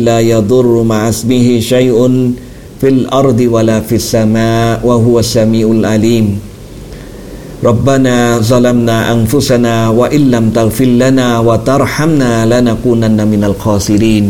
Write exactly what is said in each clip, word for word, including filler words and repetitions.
لا يضر مع اسمه شيء في الأرض ولا في السماء وهو السميع العليم ربنا ظلمنا أنفسنا وإن لم تغفر لنا وترحمنا لنكونن من الخاسرين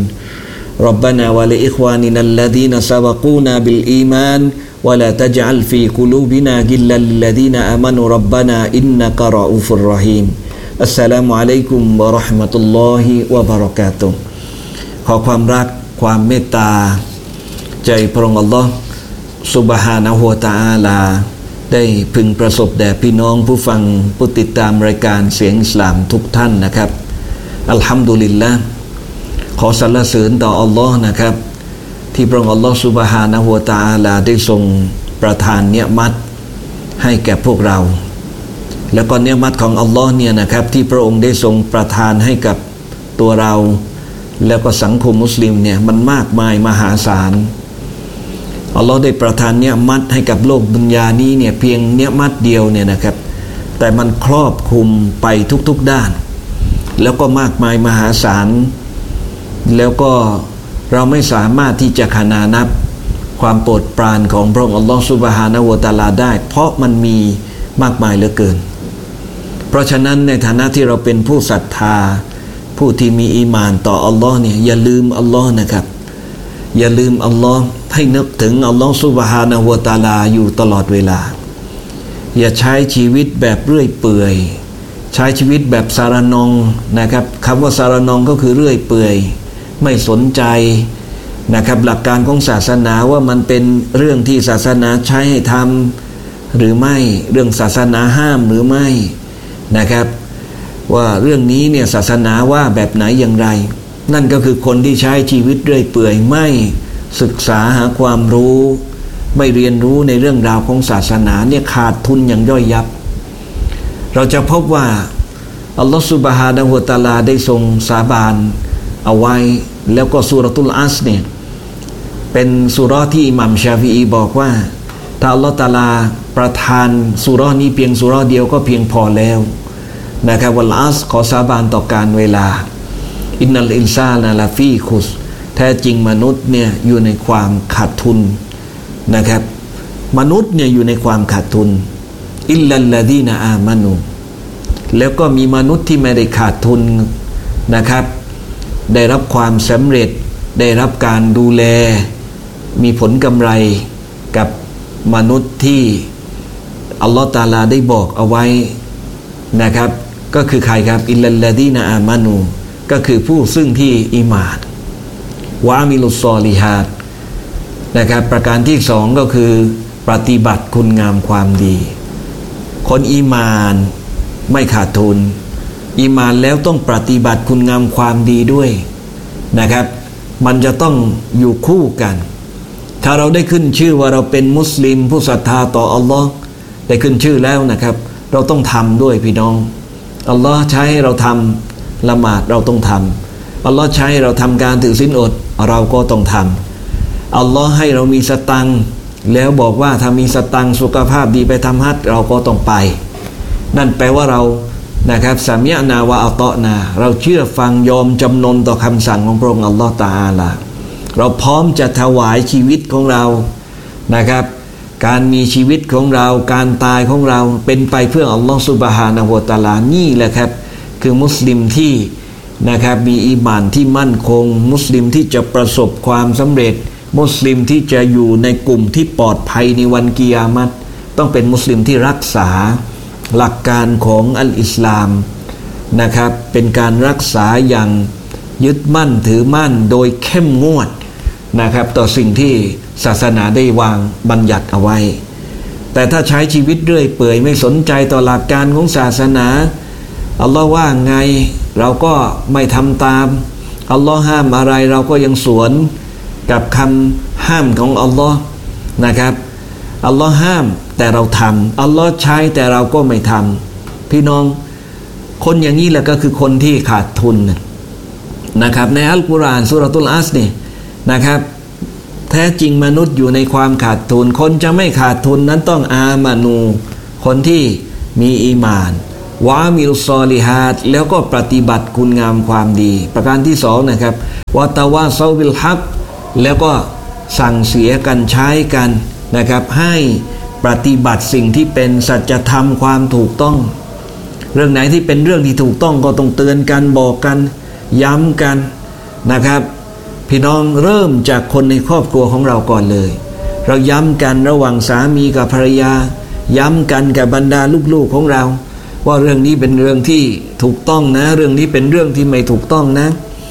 ربنا ولإخواننا الذين سبقونا بالإيمان ولا تجعل في قلوبنا غلا للذين آمنوا ربنا إنك رؤوف رحيم السلام عليكم ورحمة الله وبركاته ขอความรักความเมตตาใจพระองค์อัลลอฮ์ซุบฮานะฮูวะตะอาลาได้พึงประสบแด่พี่น้องผู้ฟังผู้ติดตามรายการเสียงอิสลามทุกท่านนะครับอัลฮัมดุลิลละห์ขอสรรเสริญต่ออัลลอฮ์นะครับที่พระองค์อัลลอฮ์ซุบฮานะฮูวะตะอาลาได้ทรงประทานเนียมัตให้แก่พวกเราแล้วก็เนียมัตของอัลลอฮ์เนี่ยนะครับที่พระองค์ได้ทรงประทานให้กับตัวเราแล้วก็สังคมมุสลิมเนี่ยมันมากมายมหาศาลอัลลอฮ์ได้ประทานเนียมัตให้กับโลกดุนยานี้เนี่ยเพียงเนียมัตเดียวเนี่ยนะครับแต่มันครอบคลุมไปทุกๆด้านแล้วก็มากมายมหาศาลแล้วก็เราไม่สามารถที่จะขนานับความโปรดปรานของพระองค์อัลลอฮ์ซุบฮานะฮูวะตะอาลาได้เพราะมันมีมากมายเหลือเกินเพราะฉะนั้นในฐานะที่เราเป็นผู้ศรัทธาผู้ที่มีอีหม่านต่ออัลลอฮ์เนี่ยอย่าลืมอัลลอฮ์นะครับอย่าลืมอัลลอฮ์ให้นึกถึงอัลลอฮ์ซุบฮานะฮูวะตะอาลาอยู่ตลอดเวลาอย่าใช้ชีวิตแบบเรื่อยเปื่อยใช้ชีวิตแบบสารนองนะครับคำว่าสารนองก็คือเรื่อยเปื่อยไม่สนใจนะครับหลักการของศาสนาว่ามันเป็นเรื่องที่ศาสนาใช้ให้ทำหรือไม่เรื่องศาสนาห้ามหรือไม่นะครับว่าเรื่องนี้เนี่ยศาสนาว่าแบบไหนอย่างไรนั่นก็คือคนที่ใช้ชีวิตเรื่อยเปื่อยไม่ศึกษาหาความรู้ไม่เรียนรู้ในเรื่องราวของศาสนาเนี่ยขาดทุนอย่างย่อยยับเราจะพบว่าอัลลอฮฺซุบฮานะฮูวะตะอาลาได้ทรงสาบานเอาไว้แล้วก็ซูเราะตุลอัสเนี่ยเป็นซูเราะห์ที่อิหม่ามชาฟิอีบอกว่าถ้าอัลลอฮฺตะอาลาประทานซูเราะห์นี้เพียงซูเราะห์เดียวก็เพียงพอแล้วนะครับวัลอัสขอสาบานต่อการเวลาอินนัลอินซานะลาฟีคุสแท้จริงมนุษย์เนี่ยอยู่ในความขาดทุนนะครับมนุษย์เนี่ยอยู่ในความขาดทุนอิลลัลลดีนะอามานูแล้วก็มีมนุษย์ที่ไม่ได้ขาดทุนนะครับได้รับความสำเร็จได้รับการดูแลมีผลกำไรกับมนุษย์ที่อัลลอฮฺตะอาลาได้บอกเอาไว้นะครับก็คือใครครับอิลลัลลดีนะอามานูก็คือผู้ซึ่งที่อีหม่านวะอามิลุศศอลิฮาตนะครับประการที่สองก็คือปฏิบัติคุณงามความดีคนอีหม่านไม่ขาดทุนอีหม่านแล้วต้องปฏิบัติคุณงามความดีด้วยนะครับมันจะต้องอยู่คู่กันถ้าเราได้ขึ้นชื่อว่าเราเป็นมุสลิมผู้ศรัทธาต่ออัลลอฮ์ได้ขึ้นชื่อแล้วนะครับเราต้องทำด้วยพี่น้องอัลลอฮ์ใช้ให้เราทำละหมาดเราต้องทำอัลลอฮ์ใช้ให้เราทำการถือศีลอดเราก็ต้องทำอัลลอฮ์ให้เรามีสตังค์แล้วบอกว่าถ้ามีสตังค์สุขภาพดีไปทำฮัจญ์เราก็ต้องไปนั่นแปลว่าเรานะครับสามีนาวะอัตอนาเราเชื่อฟังยอมจำนนต่อคำสั่งของพระองค์อัลลอฮ์ตะอาลาเราพร้อมจะถวายชีวิตของเรานะครับการมีชีวิตของเราการตายของเราเป็นไปเพื่ออัลลอฮ์ซุบฮานะฮูวะตะอาลานี่แหละครับคือมุสลิมที่นะครับมีอีหม่านที่มั่นคงมุสลิมที่จะประสบความสำเร็จมุสลิมที่จะอยู่ในกลุ่มที่ปลอดภัยในวันกิยามัตต้องเป็นมุสลิมที่รักษาหลักการของอัลอิสลามนะครับเป็นการรักษาอย่างยึดมั่นถือมั่นโดยเข้มงวดนะครับต่อสิ่งที่ศาสนาได้วางบัญญัติเอาไว้แต่ถ้าใช้ชีวิตเรื่อยเปื่อยไม่สนใจต่อหลักการของศาสนาอัลลอฮ์ว่าไงเราก็ไม่ทำตามอัลลอฮ์ห้ามอะไรเราก็ยังสวนกับคำห้ามของอัลลอฮ์นะครับอัลลอฮ์ห้ามแต่เราทำอัลลอฮ์ใช้แต่เราก็ไม่ทำพี่น้องคนอย่างนี้แหละก็คือคนที่ขาดทุนนะครับในอัลกุรอานซูเราะตุลอัสนี่นะครับแท้จริงมนุษย์อยู่ในความขาดทุนคนจะไม่ขาดทุนนั้นต้องอามานูคนที่มีอีหม่านวะมิลซอลิฮาตแล้วก็ปฏิบัติคุณงามความดีประการที่สองนะครับวะตะวาซอบิลฮักแล้วก็สั่งเสียกันใช้กันนะครับให้ปฏิบัติสิ่งที่เป็นสัจธรรมความถูกต้องเรื่องไหนที่เป็นเรื่องที่ถูกต้องก็ต้องเตือนกันบอกกันย้ำกันนะครับพี่น้องเริ่มจากคนในครอบครัวของเราก่อนเลยเราย้ำกันระหว่างสามีกับภรรยาย้ำกันกับบรรดาลูกๆของเราว่าเรื่องนี้เป็นเรื่องที่ถูกต้องนะเรื่องนี้เป็นเรื่องที่ไม่ถูกต้องนะ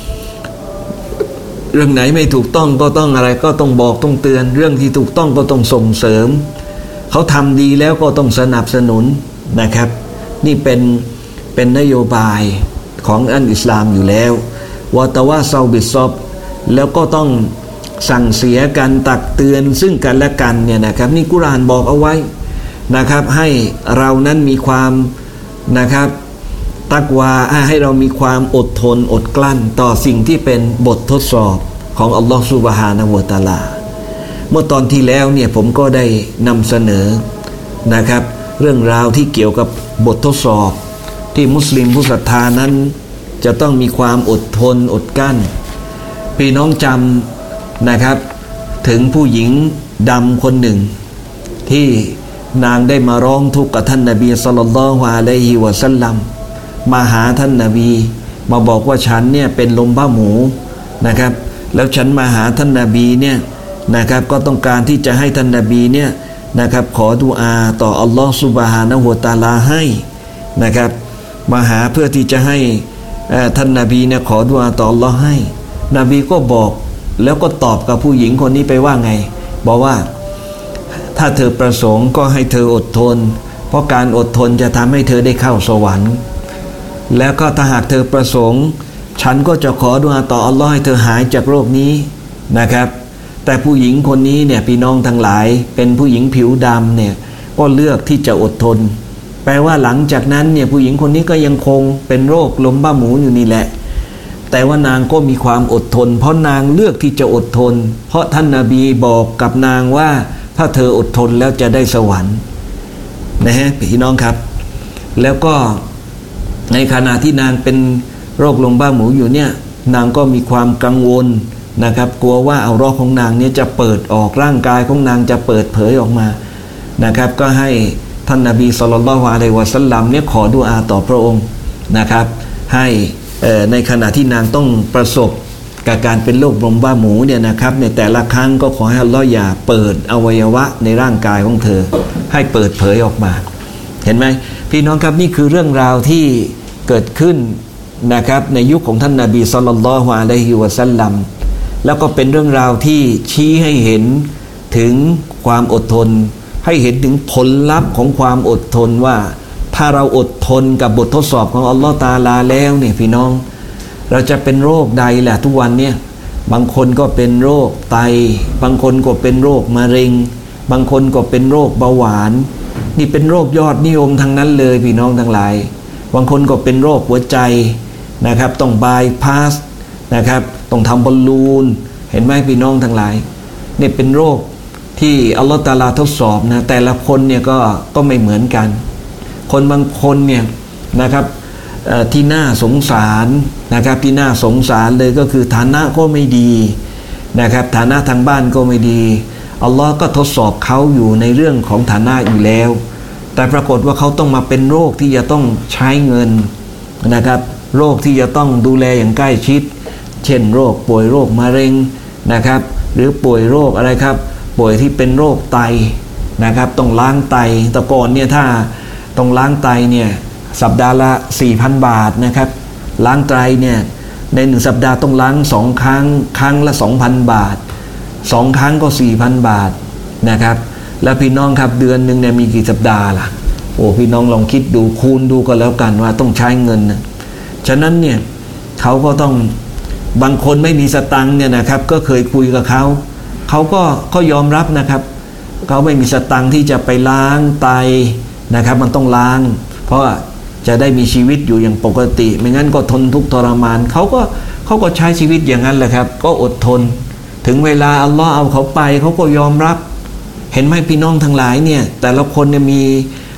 เรื่องไหนไม่ถูกต้องก็ต้องอะไรก็ต้องบอกต้องเตือนเรื่องที่ถูกต้องก็ต้องส่งเสริมเขาทำดีแล้วก็ต้องสนับสนุนนะครับนี่เป็นเป็นนโยบายของอันอิสลามอยู่แล้ววะตะวาซอบิซอบแล้วก็ต้องสั่งเสียกันตักเตือนซึ่งกันและกันเนี่ยนะครับนี่กุรอานบอกเอาไว้นะครับให้เรานั้นมีความนะครับตักวาให้เรามีความอดทนอดกลั้นต่อสิ่งที่เป็นบททดสอบของอัลลอฮฺซุบฮานะฮูวะตะอาลาเมื่อตอนที่แล้วเนี่ยผมก็ได้นำเสนอนะครับเรื่องราวที่เกี่ยวกับบททดสอบที่มุสลิมผู้ศรัทธานั้นจะต้องมีความอดทนอดกลั้นพี่น้องจำนะครับถึงผู้หญิงดำคนหนึ่งที่นางได้มาร้องทุกข์กับท่านนบีศ็อลลัลลอฮุอะลัยฮิวะซัลลัมมาหาท่านนบีมาบอกว่าฉันเนี่ยเป็นลมบ้าหมูนะครับแล้วฉันมาหาท่านนบีเนี่ยนะครับก็ต้องการที่จะให้ท่านนบีเนี่ยนะครับขอดุอาต่ออัลลอฮฺซุบฮานะฮูวะตะอาลาให้นะครับมาหาเพื่อที่จะให้ท่านนบีเนี่ยขอดุอาต่ออัลลอฮ์ให้นบีก็บอกแล้วก็ตอบกับผู้หญิงคนนี้ไปว่าไงบอกว่าถ้าเธอประสงค์ก็ให้เธออดทนเพราะการอดทนจะทำให้เธอได้เข้าสวรรค์แล้วก็ถ้าหากเธอประสงค์ฉันก็จะขอดุอาต่ออัลลอฮ์ให้เธอหายจากโรคนี้นะครับแต่ผู้หญิงคนนี้เนี่ยพี่น้องทั้งหลายเป็นผู้หญิงผิวดำเนี่ยก็เลือกที่จะอดทนแปลว่าหลังจากนั้นเนี่ยผู้หญิงคนนี้ก็ยังคงเป็นโรคลมบ้าหมูอยู่นี่แหละแต่ว่านางก็มีความอดทนเพราะนางเลือกที่จะอดทนเพราะท่านนบีบอกกับนางว่าถ้าเธออดทนแล้วจะได้สวรรค์นะฮะพี่น้องครับแล้วก็ในขณะที่นางเป็นโรคลมบ้าหมูอยู่เนี่ยนางก็มีความกังวลนะครับกลัวว่าเอารอกของนางเนี่ยจะเปิดออกร่างกายของนางจะเปิดเผยออกมานะครับก็ให้ท่านนบีศ็อลลัลลอฮุอะลัยฮิวะซัลลัมเนี่ยขอดุอาต่อพระองค์นะครับให้ในขณะที่นางต้องประสบกับการเป็นโรคลมบ้าหมูเนี่ยนะครับในแต่ละครั้งก็ขอให้อัลลอฮ์อย่าเปิดอวัยวะในร่างกายของเธอให้เปิดเผยออกมาเห็นไหมพี่น้องครับนี่คือเรื่องราวที่เกิดขึ้นนะครับในยุคของท่านนบีศ็อลลัลลอฮุอะลัยฮิวะซัลลัมแล้วก็เป็นเรื่องราวที่ชี้ให้เห็นถึงความอดทนให้เห็นถึงผลลัพธ์ของความอดทนว่าถ้าเราอดทนกับบททดสอบของอัลลอฮฺตะอาลาแล้วเนี่ยพี่น้องเราจะเป็นโรคใดแหละทุกวันเนี่ยบางคนก็เป็นโรคไตบางคนก็เป็นโรคมะเร็งบางคนก็เป็นโรคเบาหวานนี่เป็นโรคยอดนิยมทั้งนั้นเลยพี่น้องทั้งหลายบางคนก็เป็นโรคหัวใจนะครับต้องบายพาสนะครับต้องทำบอลลูนเห็นไหมพี่น้องทั้งหลายนี่เป็นโรคที่อัลลอฮฺตะอาลาทดสอบนะแต่ละคนเนี่ยก็ก็ไม่เหมือนกันคนบางคนเนี่ยนะครับที่น่าสงสารนะครับที่น่าสงสารเลยก็คือฐานะก็ไม่ดีนะครับฐานะทางบ้านก็ไม่ดีอัลลอฮ์ก็ทดสอบเขาอยู่ในเรื่องของฐานะอยู่แล้วแต่ปรากฏว่าเขาต้องมาเป็นโรคที่จะต้องใช้เงินนะครับโรคที่จะต้องดูแลอย่างใกล้ชิดเช่นโรคป่วยโรคมะเร็งนะครับหรือป่วยโรคอะไรครับป่วยที่เป็นโรคไตนะครับต้องล้างไตแต่ก่อนเนี่ยถ้าต้องล้างไตเนี่ยสัปดาห์ละ สี่พัน บาทนะครับล้างไตเนี่ยในหนึ่งสัปดาห์ต้องล้างสองครั้งครั้งละ สองพัน บาทสองครั้งก็ สี่พัน บาทนะครับแล้วพี่น้องครับเดือนนึงเนี่ยมีกี่สัปดาห์ล่ะโอ้พี่น้องลองคิดดูคูณดูก็แล้วกันว่าต้องใช้เงินนะฉะนั้นเนี่ยเขาก็ต้องบางคนไม่มีสตังค์เนี่ยนะครับก็เคยคุยกับเขาเขาก็ก็ยอมรับนะครับเขาไม่มีสตังค์ที่จะไปล้างไตนะครับมันต้องล้างเพราะจะได้มีชีวิตอยู่อย่างปกติไม่งั้นก็ทนทุกข์ทรมานเขาก็เขาก็ใช้ชีวิตอย่างนั้นแหละครับก็อดทนถึงเวลาอัลลอฮ์เอาเขาไปเขาก็ยอมรับเห็นไหมพี่น้องทั้งหลายเนี่ยแต่ละคนเนี่ยมี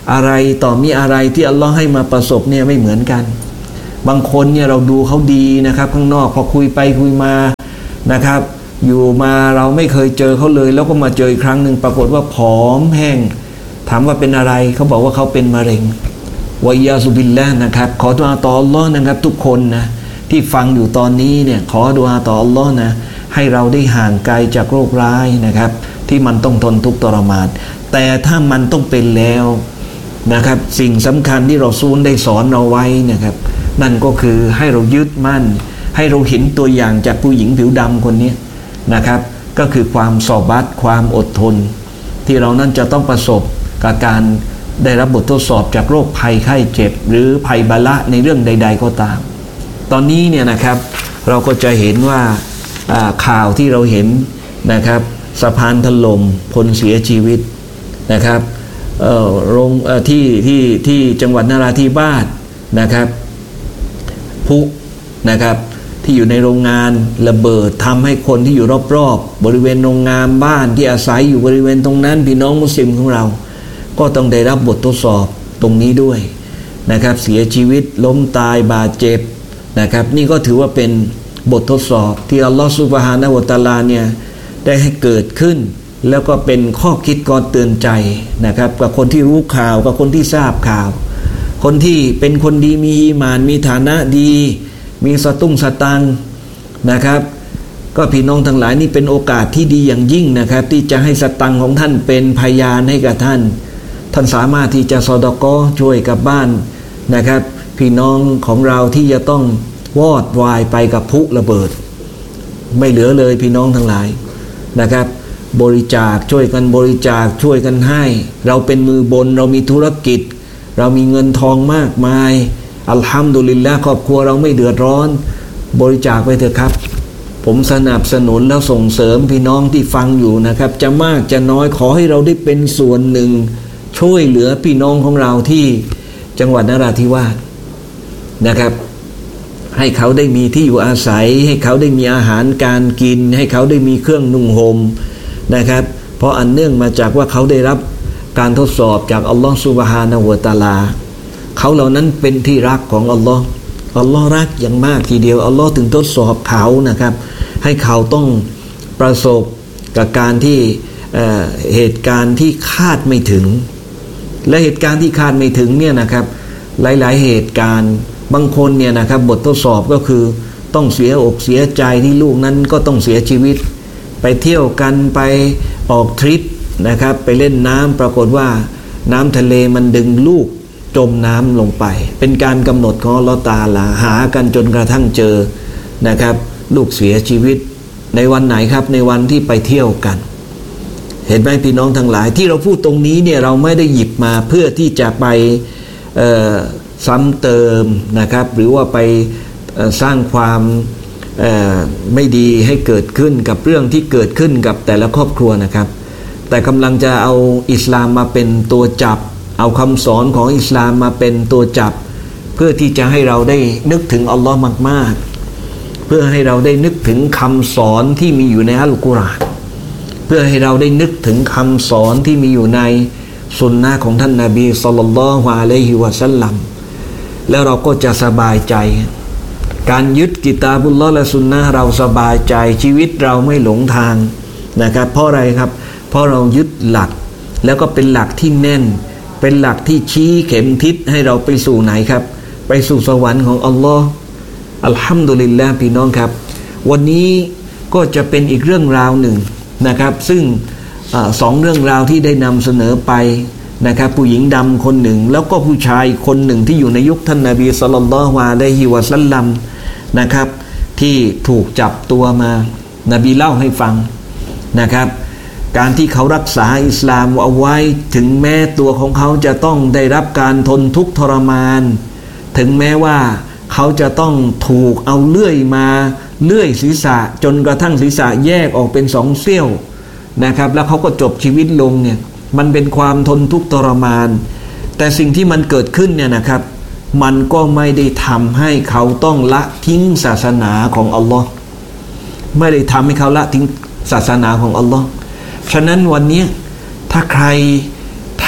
อะไรต่อมีอะไรที่อัลลอฮ์ให้มาประสบเนี่ยไม่เหมือนกันบางคนเนี่ยเราดูเขาดีนะครับข้างนอกพอคุยไปคุยมานะครับอยู่มาเราไม่เคยเจอเขาเลยแล้วก็มาเจออีกครั้งหนึ่งปรากฏว่าผอมแห้งถามว่าเป็นอะไรเขาบอกว่าเขาเป็นมะเร็งวะยาซุบิลละนะครับขอดุอาต่ออัลลอฮ์นะครับทุกคนนะที่ฟังอยู่ตอนนี้เนี่ยขอดุอาต่ออัลลอฮ์นะให้เราได้ห่างไกลจากโรคร้ายนะครับที่มันต้องทนทุกข์ทรมานแต่ถ้ามันต้องเป็นแล้วนะครับสิ่งสำคัญที่เราซูลได้สอนเราไว้นะครับนั่นก็คือให้เรายึดมั่นให้เราเห็นตัวอย่างจากผู้หญิงผิวดำคนนี้นะครับก็คือความสอบัตความอดทนที่เรานั้นจะต้องประสบกับการได้รับบททดสอบจากโรคภัยไข้เจ็บหรือภัยบาละในเรื่องใดๆก็ตามตอนนี้เนี่ยนะครับเราก็จะเห็นว่าข่าวที่เราเห็นนะครับสะพานถล่มคนเสียชีวิตนะครับโรงที่ที่ที่จังหวัดนราธิวาสนะครับพุนะครับที่อยู่ในโรงงานระเบิดทำให้คนที่อยู่รอบๆบริเวณโรงงานบ้านที่อาศัยอยู่บริเวณตรงนั้นพี่น้องมุสลิมของเราก็ต้องได้รับบททดสอบตรงนี้ด้วยนะครับเสียชีวิตล้มตายบาดเจ็บนะครับนี่ก็ถือว่าเป็นบททดสอบที่อัลลอฮฺซุบฮานะฮูวะตะอาลาเนี่ยได้ให้เกิดขึ้นแล้วก็เป็นข้อคิดก่อนเตือนใจนะครับกับคนที่รู้ข่าวกับคนที่ทราบข่าวคนที่เป็นคนดีมีอีหม่านมีฐานะดีมีสตุ้งสตังนะครับก็พี่น้องทั้งหลายนี่เป็นโอกาสที่ดีอย่างยิ่งนะครับที่จะให้สตังของท่านเป็นพยานให้กับท่านท่านสามารถที่จะซอดาเกาะห์ช่วยกับบ้านนะครับพี่น้องของเราที่จะต้องวอดวายไปกับพลุระเบิดไม่เหลือเลยพี่น้องทั้งหลายนะครับบริจาคช่วยกันบริจาคช่วยกันให้เราเป็นมือบนเรามีธุรกิจเรามีเงินทองมากมายอัลฮัมดุลิลละห์ครอบครัวเราไม่เดือดร้อนบริจาคไปเถอะครับผมสนับสนุนแล้วส่งเสริมพี่น้องที่ฟังอยู่นะครับจะมากจะน้อยขอให้เราได้เป็นส่วนหนึ่งช่วยเหลือพี่น้องของเราที่จังหวัดนราธิวาสนะครับให้เขาได้มีที่อยู่อาศัยให้เขาได้มีอาหารการกินให้เขาได้มีเครื่องนุ่งห่มนะครับเพราะอันเนื่องมาจากว่าเขาได้รับการทดสอบจากอัลลอฮฺซุบฮานะฮูวะตะอาลาเขาเหล่านั้นเป็นที่รักของอัลลอฮ์อัลลอฮ์รักอย่างมากทีเดียวอัลลอฮ์ถึงทดสอบเขานะครับให้เขาต้องประสบกับการที่ เอ่อ เหตุการณ์ที่คาดไม่ถึงและเหตุการณ์ที่คาดไม่ถึงเนี่ยนะครับหลายๆเหตุการณ์บางคนเนี่ยนะครับบททดสอบก็คือต้องเสียอกเสียใจที่ลูกนั้นก็ต้องเสียชีวิตไปเที่ยวกันไปออกทริปนะครับไปเล่นน้ำปรากฏว่าน้ำทะเลมันดึงลูกจมน้ำลงไปเป็นการกำหนดของอัลเลาะห์ตะอาลาหากันจนกระทั่งเจอนะครับลูกเสียชีวิตในวันไหนครับในวันที่ไปเที่ยวกันเห็นไหมพี่น้องทั้งหลายที่เราพูดตรงนี้เนี่ยเราไม่ได้หยิบมาเพื่อที่จะไปซ้ำเติมนะครับหรือว่าไปสร้างความไม่ดีให้เกิดขึ้นกับเรื่องที่เกิดขึ้นกับแต่ละครอบครัวนะครับแต่กำลังจะเอาอิสลามมาเป็นตัวจับเอาคำสอนของอิสลามมาเป็นตัวจับเพื่อที่จะให้เราได้นึกถึงอัลลอฮ์มากๆเพื่อให้เราได้นึกถึงคำสอนที่มีอยู่ในอัลกุรอานเพื่อให้เราได้นึกถึงคำสอนที่มีอยู่ในสุนนะของท่านนบีศ็อลลัลลอฮุอะลัยฮิวะซัลลัมแล้วเราก็จะสบายใจการยึดกิตาบุลลอฮ์และสุนนะเราสบายใจชีวิตเราไม่หลงทางนะครับเพราะอะไรครับเพราะเรายึดหลักแล้วก็เป็นหลักที่แน่นเป็นหลักที่ชี้เข็มทิศให้เราไปสู่ไหนครับไปสู่สวรรค์ของอัลลอฮ์อัลฮัมดุลิลลาห์พี่น้องครับวันนี้ก็จะเป็นอีกเรื่องราวหนึ่งนะครับซึ่งอสองเรื่องราวที่ได้นำเสนอไปนะครับผู้หญิงดำคนหนึ่งแล้วก็ผู้ชายคนหนึ่งที่อยู่ในยุคท่านนบีศ็อลลัลลอฮุอะลัยฮิวะซัลลัมนะครับที่ถูกจับตัวมานบีเล่าให้ฟังนะครับการที่เขารักษาอิสลามเอาไว้ถึงแม้ตัวของเขาจะต้องได้รับการทนทุกข์ทรมานถึงแม้ว่าเขาจะต้องถูกเอาเลื่อยมาเลื่อยศีรษะจนกระทั่งศีรษะแยกออกเป็นสองเสี้ยวนะครับแล้วเขาก็จบชีวิตลงเนี่ยมันเป็นความทนทุกข์ทรมานแต่สิ่งที่มันเกิดขึ้นเนี่ยนะครับมันก็ไม่ได้ทำให้เขาต้องละทิ้งศาสนาของอัลลอฮ์ไม่ได้ทำให้เขาละทิ้งศาสนาของอัลลอฮ์ฉะนั้นวันนี้ถ้าใครท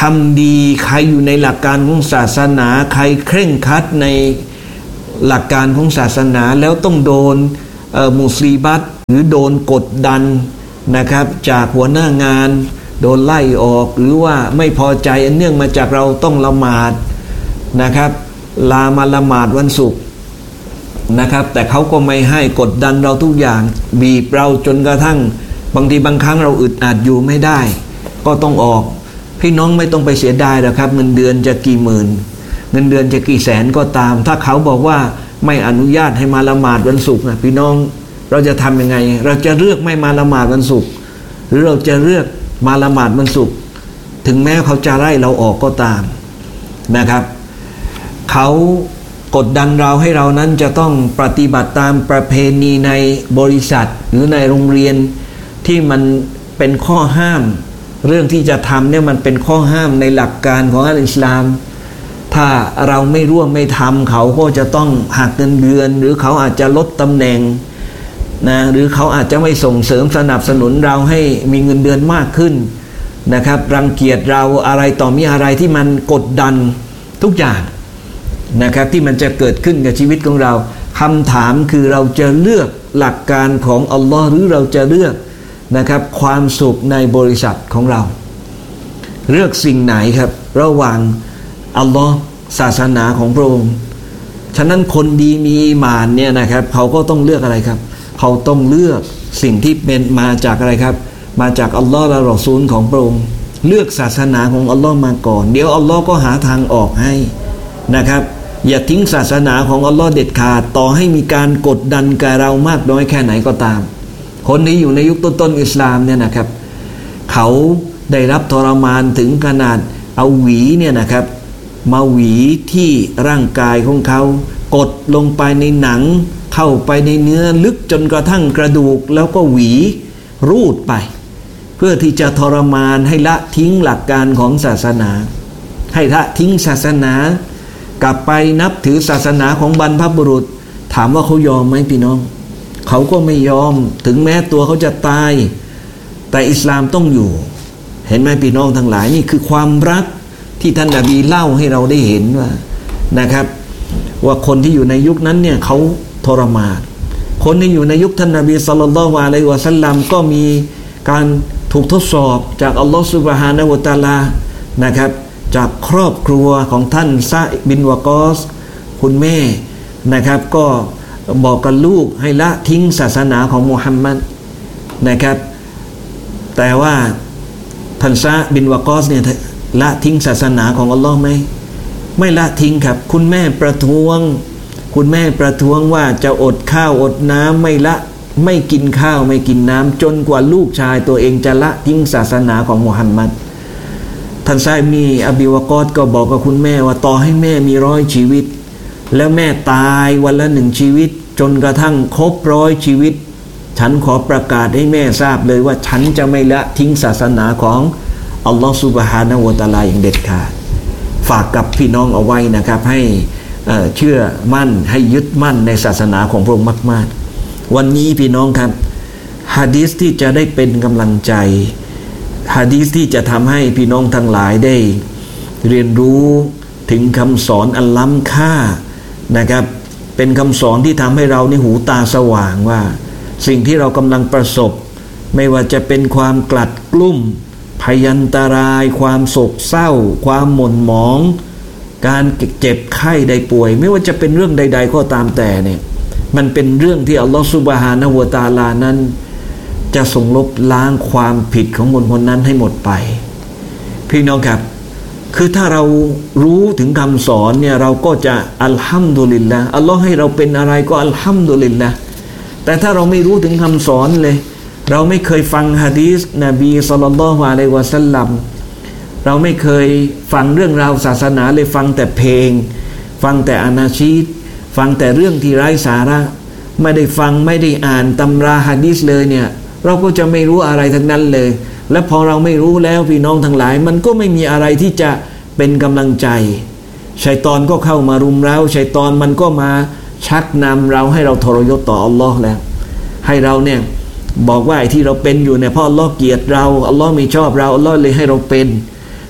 ำดีใครอยู่ในหลักการของศาสนาใครเคร่งครัดในหลักการของศาสนาแล้วต้องโดนมุซีบัตหรือโดนกดดันนะครับจากหัวหน้างานโดนไล่ออกหรือว่าไม่พอใจอันเนื่องมาจากเราต้องละหมาดนะครับลามาละหมาดวันศุกร์นะครับแต่เขาก็ไม่ให้กดดันเราทุกอย่างบีบเราจนกระทั่งบางทีบางครั้งเราอึดอัดอยู่ไม่ได้ก็ต้องออกพี่น้องไม่ต้องไปเสียดายหรอกครับเงินเดือนจะกี่หมื่นเงินเดือนจะกี่แสนก็ตามถ้าเขาบอกว่าไม่อนุญาตให้มาละหมาดวันศุกร์นะพี่น้องเราจะทำยังไงเราจะเลือกไม่มาละหมาดวันศุกร์หรือเราจะเลือกมาละหมาดวันศุกร์ถึงแม้เขาจะไล่เราออกก็ตามนะครับเขากดดันเราให้เรานั้นจะต้องปฏิบัติตามประเพณีในบริษัทหรือในโรงเรียนที่มันเป็นข้อห้ามเรื่องที่จะทำเนี่ยมันเป็นข้อห้ามในหลักการของอัลอิสลามถ้าเราไม่ร่วมไม่ทำเขาก็จะต้องหักเงินเดือนหรือเขาอาจจะลดตำแหน่งนะหรือเขาอาจจะไม่ส่งเสริมสนับสนุนเราให้มีเงินเดือนมากขึ้นนะครับรังเกียจเราอะไรต่อมีอะไรที่มันกดดันทุกอย่างนะครับที่มันจะเกิดขึ้นกับชีวิตของเราคำถามคือเราจะเลือกหลักการของอัลลอฮ์หรือเราจะเลือกนะครับความสุขในบริษัทของเราเลือกสิ่งไหนครับระหว่างอัลลอฮ์ศาสนาของพระองค์ฉะนั้นคนดีมีอีหม่านเนี่ยนะครับเขาก็ต้องเลือกอะไรครับเขาต้องเลือกสิ่งที่เป็นมาจากอะไรครับมาจากอัลลอฮ์และรอซูลของพระองค์เลือกศาสนาของอัลลอฮ์มาก่อนเดี๋ยวอัลลอฮ์ก็หาทางออกให้นะครับอย่าทิ้งศาสนาของอัลลอฮ์เด็ดขาดต่อให้มีการกดดันกับเรามากน้อยแค่ไหนก็ตามคนที่อยู่ในยุคต้นๆอิสลามเนี่ยนะครับเขาได้รับทรมานถึงขนาดเอาหวีเนี่ยนะครับมาหวีที่ร่างกายของเขากดลงไปในหนังเข้าไปในเนื้อลึกจนกระทั่งกระดูกแล้วก็หวีรูดไปเพื่อที่จะทรมานให้ละทิ้งหลักการของศาสนาให้ละทิ้งศาสนากลับไปนับถือศาสนาของบรรพบุรุษถามว่าเขายอมไหมพี่น้องเขาก็ไม่ยอมถึงแม้ตัวเขาจะตายแต่อิสลามต้องอยู่เห็นไหมพี่น้องทั้งหลายนี่คือความรักที่ท่านนบีเล่าให้เราได้เห็นว่านะครับว่าคนที่อยู่ในยุคนั้นเนี่ยเขาทรมานคนที่อยู่ในยุคท่านนบีศ็อลลัลลอฮุอะลัยฮิวะซัลลัมก็มีการถูกทดสอบจากอัลลอฮฺซุบฮานะฮูวะตะอาลานะครับจากครอบครัวของท่านซะบินวะกอสคุณแม่นะครับก็บอกกับลูกให้ละทิ้งศาสนาของมุฮัมมัดนะครับแต่ว่าท่านซะบินวะกอสเนี่ยละทิ้งศาสนาของอัลลอฮ์ไหมไม่ละทิ้งครับคุณแม่ประท้วงคุณแม่ประท้วงว่าจะอดข้าวอดน้ำไม่ละไม่กินข้าวไม่กินน้ำจนกว่าลูกชายตัวเองจะละทิ้งศาสนาของมุฮัมมัดท่านซะมีอบิวะกอสก็บอกกับคุณแม่ว่าต่อให้แม่มีร้อยชีวิตแล้วแม่ตายวันละหนึ่งชีวิตจนกระทั่งครบร้อยชีวิตฉันขอประกาศให้แม่ทราบเลยว่าฉันจะไม่ละทิ้งศาสนาของอัลลอฮฺซุบฮานะฮูวะตะอาลาอย่างเด็ดขาดฝากกับพี่น้องเอาไว้นะครับให้เอ่อเชื่อมั่นให้ยึดมั่นในศาสนาของพระองค์มากๆวันนี้พี่น้องครับหะดีษที่จะได้เป็นกำลังใจหะดีษที่จะทำให้พี่น้องทั้งหลายได้เรียนรู้ถึงคำสอนอันล้ำค่านะครับเป็นคำสอนที่ทำให้เราในหูตาสว่างว่าสิ่งที่เรากำลังประสบไม่ว่าจะเป็นความกลัดกลุ้มพยันตรายความโศกเศร้าความหม่นหมองการเจ็บไข้ได้ป่วยไม่ว่าจะเป็นเรื่องใดๆก็ตามแต่เนี่ยมันเป็นเรื่องที่อัลลอฮฺซุบฮานะฮูวะตะอาลานั้นจะทรงลบล้างความผิดของคนคนนั้นให้หมดไปพี่น้องครับคือถ้าเรารู้ถึงคำสอนเนี่ยเราก็จะอัลฮัมดุลิลละห์อัลลอฮ์ให้เราเป็นอะไรก็อัลฮัมดุลิลละห์แต่ถ้าเราไม่รู้ถึงคำสอนเลยเราไม่เคยฟังหะดีษนบีศ็อลลัลลอฮุอะลัยฮิวะซัลลัมเราไม่เคยฟังเรื่องราวศาสนาเลยฟังแต่เพลงฟังแต่อานาชีดฟังแต่เรื่องที่ไร้สาระไม่ได้ฟังไม่ได้อ่านตำราหะดีษเลยเนี่ยเราก็จะไม่รู้อะไรทั้งนั้นเลยและพอเราไม่รู้แล้วพี่น้องทั้งหลายมันก็ไม่มีอะไรที่จะเป็นกำลังใจชัยฏอนก็เข้ามารุมเร้าชัยฏอนมันก็มาชักนำเราให้เราทรยศต่ออัลลอฮ์แล้วให้เราเนี่ยบอกว่าไอ้ที่เราเป็นอยู่เนี่ยเพราะอัลลอฮ์เกลียดเราอัลลอฮ์ไม่ชอบเราอัลลอฮ์เลยให้เราเป็น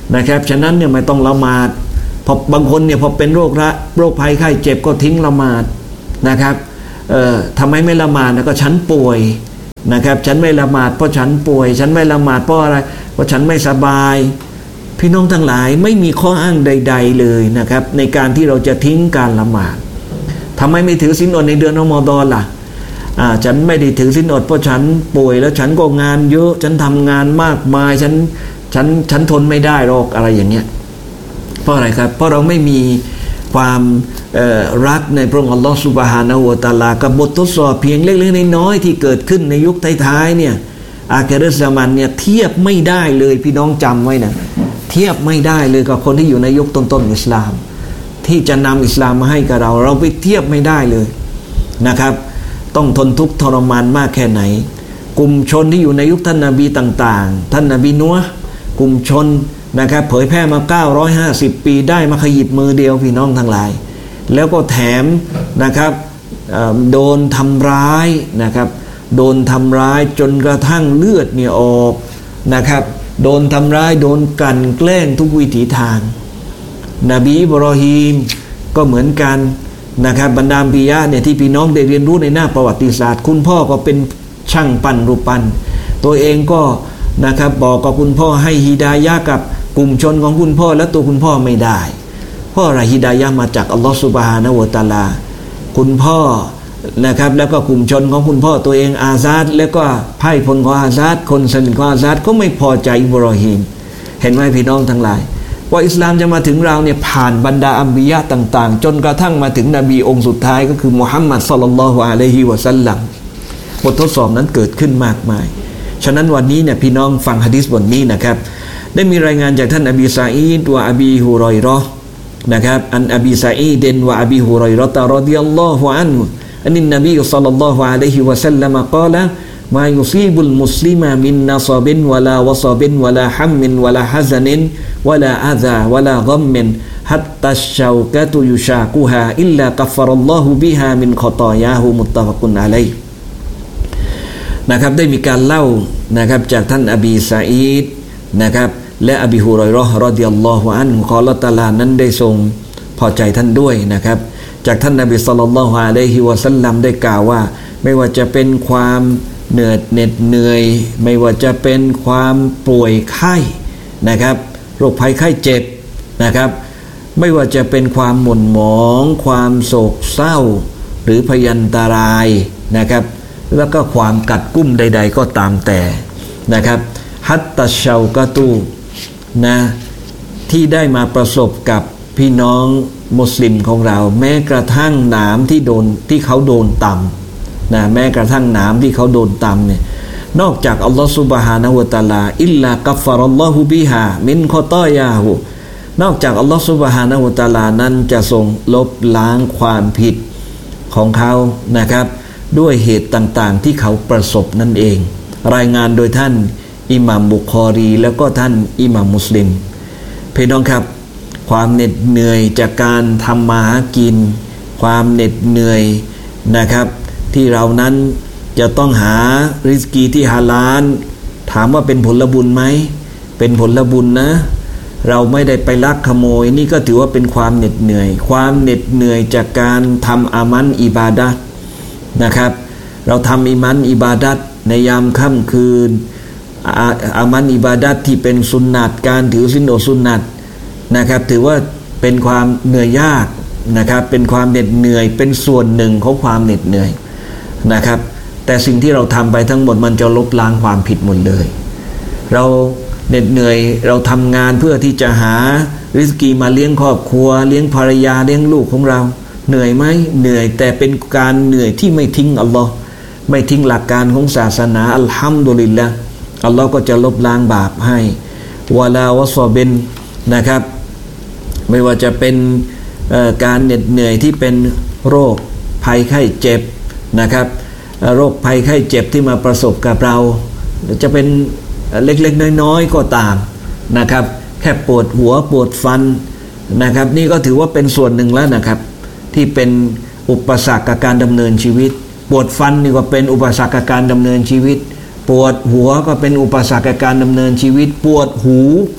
นะครับฉะนั้นเนี่ยไม่ต้องละหมาดพอบางคนเนี่ยพอเป็นโรคระโรคภัยไข้เจ็บก็ทิ้งละหมาดนะครับเอ่อทำไมไม่ละหมาดนะก็ฉันป่วยนะครับฉันไม่ละหมาดเพราะฉันป่วยฉันไม่ละหมาดเพราะอะไรเพราะฉันไม่สบายพี่น้องทั้งหลายไม่มีข้ออ้างใดๆเลยนะครับในการที่เราจะทิ้งการละหมาดทำไมไม่ถือศีลอดในเดือนรอมฎอนล่ะอ่าฉันไม่ได้ถือศีลอดเพราะฉันป่วยแล้วฉันก็งานเยอะฉันทำงานมากมายฉันฉันฉันทนไม่ได้หรอกอะไรอย่างเงี้ยเพราะอะไรครับเพราะเราไม่มีความรักในพระองค์อัลลอฮฺซุบฮานะฮูวะตะอาลากับบททดสอบเพียงเล็กๆน้อยๆที่เกิดขึ้นในยุคท้ายๆเนี่ยอาคิเราะฮ์ซะมันเนี่ยเทียบไม่ได้เลยพี่น้องจำไว้นะเทียบไม่ได้เลยกับคนที่อยู่ในยุคต้นๆอิสลามที่จะนำอิสลามมาให้กับเราเราไปเทียบไม่ได้เลยนะครับต้องทนทุกข์ทรมานมากแค่ไหนกลุ่มชนที่อยู่ในยุคท่านนบีต่างๆท่านนบีนัวห์กลุ่มชนนะครับเผยแพร่มาเก้าร้อยห้าสิบปีได้มาขยิบมือเดียวพี่น้องทั้งหลายแล้วก็แถมนะครับโดนทำร้ายนะครับโดนทำร้ายจนกระทั่งเลือดเนี่ยออกนะครับโดนทำร้ายโดนกลั่นแกล้งทุกวิถีทางนบีอิบรอฮีมก็เหมือนกันนะครับบรรดาอัมบิยะเนี่ยที่พี่น้องได้เรียนรู้ในหน้าประวัติศาสตร์คุณพ่อก็เป็นช่างปั้นรูปปั้นตัวเองก็นะครับบอกกับคุณพ่อให้ฮิดายะห์กับกลุ่มชนของคุณพ่อและตัวคุณพ่อไม่ได้เพราะอะไรฮิดายะห์มาจากอัลลอฮฺซุบฮานะฮูวะตะอาลาคุณพ่อนะครับแล้วก็กลุ่มชนของคุณพ่อตัวเองอาซาดแล้วก็ไพ่พลของอาซาดคนสนิทของอาซาดก็ไม่พอใจอิบรอฮีมเห็นไหมพี่น้องทั้งหลายว่าอิสลามจะมาถึงเราเนี่ยผ่านบรรดาอัมบิยะห์ต่างๆจนกระทั่งมาถึงนบีองค์สุดท้ายก็คือมุฮัมมัดศ็อลลัลลอฮุอะลัยฮิวะซัลลัมบททดสอบนั้นเกิดขึ้นมากมายฉะนั้นวันนี้เนี่ยพี่น้องฟังหะดีษบทนี้นะครับได้มีรายงานจากท่านอบีซาอีดวะอบีฮุรอยเราะห์นะครับอันอบีซาอีดวะอบีฮุรอยเราะห์รอฎิยัลลอฮุอันฮุอันนินนบีศ็อลลัลลอฮุอะลัยฮิวะซัลลัมกล่าวมายุซีบุลมุสลิมมินนัศบินวะลาวะศบินวะลาฮัมมินวะลาฮะซันินวะลาอะซาวะลาฆัมมินฮัตตัชชาวกะตุยุชากุฮาอิลลากัฟฟะรัลลอฮุบิฮามินขอฏอยาฮุมุตตะฟะกุนอะลัยฮินะครับได้มีการเล่านะครับจากท่านอบีซาอีดนะครับและอบีฮุรอยเราะห์รอฎิยัลลอฮุอันฮุขออัลเลาะห์ตะอาลานั้นได้ทรงพอใจท่านด้วยนะครับจากท่านนบีศ็อลลัลลอฮุอะลัยฮิวะซัลลัมได้กล่าวว่าไม่ว่าจะเป็นความเหนื่อยเหน็ดเหนื่อยไม่ว่าจะเป็นความป่วยไข้นะครับโรคภัยไข้เจ็บนะครับไม่ว่าจะเป็นความหม่นหมองความโศกเศร้าหรือพยันตรายนะครับแล้วก็ความกัดกุ้มใดๆก็ตามแต่นะครับฮัตตัชชาวกะตูนะที่ได้มาประสบกับพี่น้องมุสลิมของเราแม้กระทั่งหนามที่โดนที่เขาโดนตำนะแม้กระทั่งหนามที่เขาโดนตำเนี่ยนอกจากอัลลอฮฺซุบฮานะฮูวะตะอาลาอิลลากัฟฟะรัลลอฮุบิฮามินขอฏอยาฮูนอกจากอัลลอฮฺซุบฮานะฮูวะตะอาลานั้นจะทรงลบล้างความผิดของเขานะครับด้วยเหตุต่างๆที่เขาประสบนั่นเองรายงานโดยท่านอิหม่ามบุคอรีแล้วก็ท่านอิหม่ามมุสลิมพี่น้องครับความเหน็ดเหนื่อยจากการทำมาหากินความเหน็ดเหนื่อยนะครับที่เรานั้นจะต้องหาริสกีที่ฮาลาลถามว่าเป็นผลบุญไหมเป็นผลบุญนะเราไม่ได้ไปลักขโมยนี่ก็ถือว่าเป็นความเหน็ดเหนื่อยความเหน็ดเหนื่อยจากการทำอามันอิบาดะห์นะครับเราทำอิมันอิบาดัตในยามค่ำคืนอาอามันอิบาดัตที่เป็นสุนนัตการถือศีลอดสุนนัตนะครับถือว่าเป็นความเหนื่อยยากนะครับเป็นความเหน็ดเหนื่อยเป็นส่วนหนึ่งของความเหน็ดเหนื่อยนะครับแต่สิ่งที่เราทำไปทั้งหมดมันจะลบล้างความผิดหมดเลยเราเหน็ดเหนื่อยเราทำงานเพื่อที่จะหาริสกีมาเลี้ยงครอบครัวเลี้ยงภรรยาเลี้ยงลูกของเราเหนื่อยไหมเหนื่อยแต่เป็นการเหนื่อยที่ไม่ทิ้งอัลลอฮ์ไม่ทิ้งหลักการของศาสนาอัลฮัมดุลิลละห์อัลลอฮ์ก็จะลบล้างบาปให้วะลาวะซอบินนะครับไม่ว่าจะเป็นการเหน็ดเหนื่อยที่เป็นโรคภัยไข้เจ็บนะครับโรคภัยไข้เจ็บที่มาประสบกับเราจะเป็นเล็กๆน้อยๆก็ตามนะครับแค่ปวดหัวปวดฟันนะครับนี่ก็ถือว่าเป็นส่วนหนึ่งแล้วนะครับที่เป็นอุปสรรคกับการดำเนินชีวิตปวดฟันนี่ก็เป็นอุปสรรคกับการดำเนินชีวิตปวดหัวก็เป็นอุปสรรคกับการดำเนินชีวิตปวดหู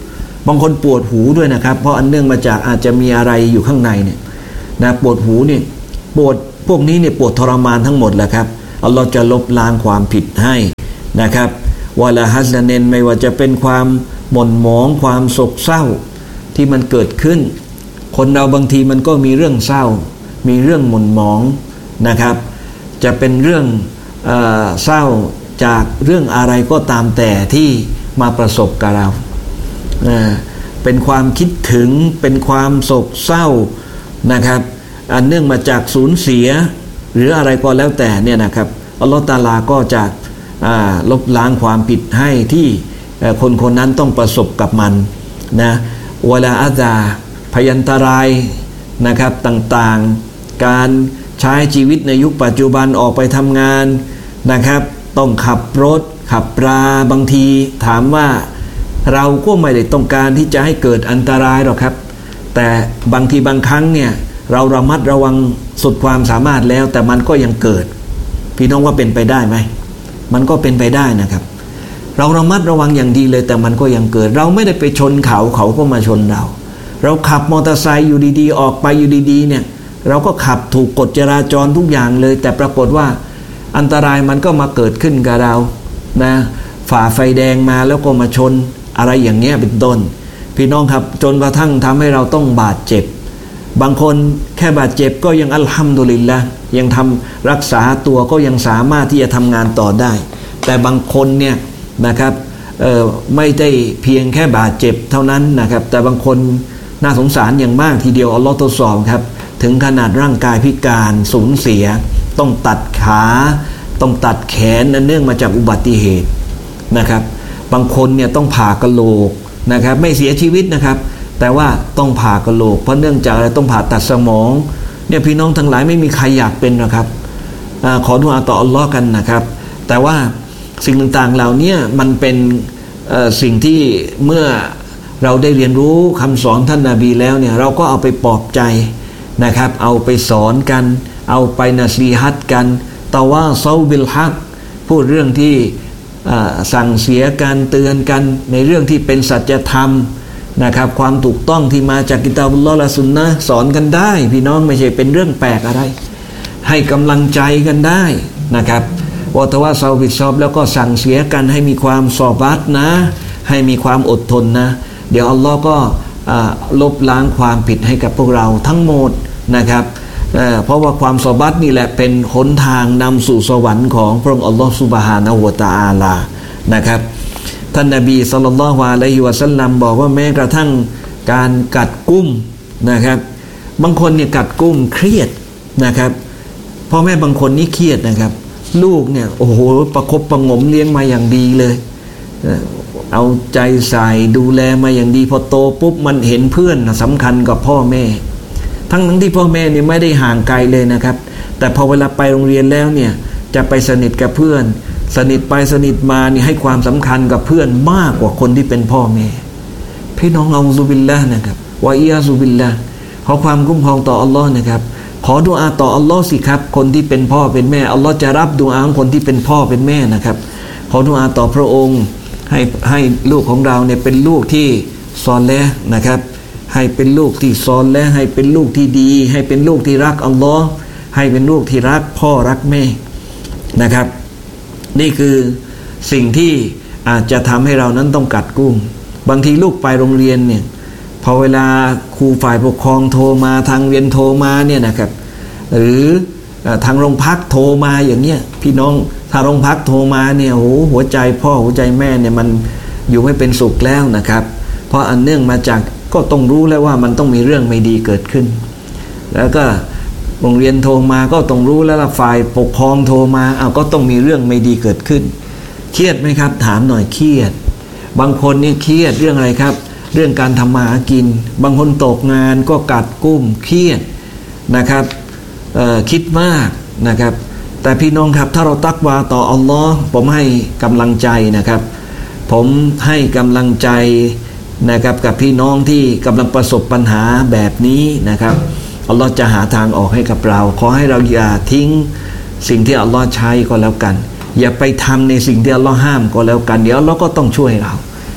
บางคนปวดหูด้วยนะครับเพราะอันเนื่องมาจากอาจจะมีอะไรอยู่ข้างในเนี่ยนะปวดหูเนี่ยปวดพวกนี้เนี่ยปวดทรมานทั้งหมดแหละครับอัลลอฮ์จะลบล้างความผิดให้นะครับวะลาฮัสเนนไม่ว่าจะเป็นความหม่นหมองความโศกเศร้าที่มันเกิดขึ้นคนเราบางทีมันก็มีเรื่องเศร้ามีเรื่องหม่นหมองนะครับจะเป็นเรื่องเอ่อเศร้าจากเรื่องอะไรก็ตามแต่ที่มาประสบกับเราเป็นความคิดถึงเป็นความโศกเศร้านะครับอันเนื่องมาจากสูญเสียหรืออะไรก็แล้วแต่เนี่ยนะครับอัลลอฮฺตะอาลาก็จะลบล้างความผิดให้ที่คนคนนั้นต้องประสบกับมันนะเวลาอาซาพยันตรายนะครับต่างๆการใช้ชีวิตในยุคปัจจุบันออกไปทำงานนะครับต้องขับรถขับราบางทีถามว่าเราก็ไม่ได้ต้องการที่จะให้เกิดอันตรายหรอกครับแต่บางทีบางครั้งเนี่ยเราระมัดระวังสุดความสามารถแล้วแต่มันก็ยังเกิดพี่น้องว่าเป็นไปได้ไหมมันก็เป็นไปได้นะครับเราระมัดระวังอย่างดีเลยแต่มันก็ยังเกิดเราไม่ได้ไปชนเขาเขาก็มาชนเราเราขับมอเตอร์ไซค์อยู่ดีๆออกไปอยู่ดีๆเนี่ยเราก็ขับถูกกฎจราจรทุกอย่างเลยแต่ปรากฏว่าอันตรายมันก็มาเกิดขึ้นกับเรานะฝ่าไฟแดงมาแล้วก็มาชนอะไรอย่างเงี้ยเป็นต้นพี่น้องครับจนกระทั่งทำให้เราต้องบาดเจ็บบางคนแค่บาดเจ็บก็ยังอัลฮัมดุลิลละห์ยังทำรักษาตัวก็ยังสามารถที่จะทำงานต่อได้แต่บางคนเนี่ยนะครับเอ่อไม่ได้เพียงแค่บาดเจ็บเท่านั้นนะครับแต่บางคนน่าสงสารอย่างมากทีเดียวอัลลอฮฺทดสอบครับถึงขนาดร่างกายพิการสูญเสียต้องตัดขาต้องตัดแขนเนื่องมาจากอุบัติเหตุนะครับบางคนเนี่ยต้องผ่ากะโหลกนะครับไม่เสียชีวิตนะครับแต่ว่าต้องผ่ากะโหลกเพราะเนื่องจากอะไรต้องผ่าตัดสมองเนี่ยพี่น้องทั้งหลายไม่มีใครอยากเป็นนะครับอ่าขอดุอาต่ออัลลอฮ์กันนะครับแต่ว่าสิ่งต่างๆเหล่านี้มันเป็นเอ่อสิ่งที่เมื่อเราได้เรียนรู้คำสอนท่านนบีแล้วเนี่ยเราก็เอาไปปลอบใจนะครับเอาไปสอนกันเอาไปนะซีฮัตกันตะว่าซอบิลฮักพูดเรื่องที่สั่งเสียกันเตือนกันในเรื่องที่เป็นสัจธรรมนะครับความถูกต้องที่มาจากกิตาบุลลอฮ์และสุนนะห์สอนกันได้พี่น้องไม่ใช่เป็นเรื่องแปลกอะไรให้กำลังใจกันได้นะครับวะตะวะซอบิชอบแล้วก็สั่งเสียกันให้มีความซอบัตนะให้มีความอดทนนะเดี๋ยวอัลลอฮ์ก็ลบล้างความผิดให้กับพวกเราทั้งหมดนะครับเ, เพราะว่าความซอบัตนี่แหละเป็นหนทางนำสู่สวรรค์ของพระองค์อัลลอฮฺซุบฮานะฮูวะตะอาลานะครับท่านนบีศ็อลลัลลอฮุอะลัยฮิวะซัลลัมบอกว่าแม้กระทั่งการกัดกุ้มนะครับบางคนเนี่ยกัดกุ้มเครียดนะครับพ่อแม่บางคนนี่เครียดนะครับลูกเนี่ยโอ้โหประคบประงมเลี้ยงมาอย่างดีเลยเอาใจใส่ดูแลมาอย่างดีพอโตปุ๊บมันเห็นเพื่อนสำคัญกับพ่อแม่ทั้งทั้งที่พ่อแม่เนี่ยไม่ได้ห่างไกลเลยนะครับแต่พอเวลาไปโรงเรียนแล้วเนี่ยจะไปสนิทกับเพื่อนสนิทไปสนิทมานี่ให้ความสำคัญกับเพื่อนมากกว่าคนที่เป็นพ่อแม่พี่น้องเอาซุบิลละนะครับวะอียาซุบิลละขอความคุ้มครองต่ออัลลอฮ์นะครับขอดุอาต่ออัลลอฮ์สิครับคนที่เป็นพ่อเป็นแม่อัลลอฮ์จะรับดุอาของคนที่เป็นพ่อเป็นแม่นะครับขอดุอาต่อพระองค์ให้ให้ลูกของเราเนี่ยเป็นลูกที่ซอเลห์นะครับให้เป็นลูกที่ซอเลห์ให้เป็นลูกที่ดีให้เป็นลูกที่รักอัลลอฮ์ให้เป็นลูกที่รักพ่อรักแม่นะครับนี่คือสิ่งที่อาจจะทำให้เรานั้นต้องกัดกุ้มบางทีลูกไปโรงเรียนเนี่ยพอเวลาครูฝ่ายปกครองโทรมาทางเรียนโทรมาเนี่ยนะครับหรือทางโรงพักโทรมาอย่างเงี้ยพี่น้องถ้าโรงพักโทรมาเนี่ยโหหัวใจพ่อหัวใจแม่เนี่ยมันอยู่ไม่เป็นสุขแล้วนะครับเพราะอันเนื่องมาจากก็ต้องรู้แล้วว่ามันต้องมีเรื่องไม่ดีเกิดขึ้นแล้วก็โรงเรียนโทรมาก็ต้องรู้แล้วล่ะฝ่ายปกครองโทรมาอ้าวก็ต้องมีเรื่องไม่ดีเกิดขึ้นเครียดไหมครับถามหน่อยเครียดบางคนนี่เครียดเรื่องอะไรครับเรื่องการทำมาหากินบางคนตกงานก็กัดกุ้มเครียดนะครับคิดมากนะครับแต่พี่น้องครับถ้าเราตักวาต่ออัลลอฮ์ผมให้กำลังใจนะครับผมให้กำลังใจนะครับกับพี่น้องที่กำลังประสบปัญหาแบบนี้นะครับอัลลอฮ์จะหาทางออกให้กับเราขอให้เราอย่าทิ้งสิ่งที่อัลลอฮ์ใช้ก็แล้วกันอย่าไปทำในสิ่งที่อัลลอฮ์ห้ามก็แล้วกันเดี๋ยวอัลลอฮ์ก็ต้องช่วยเรา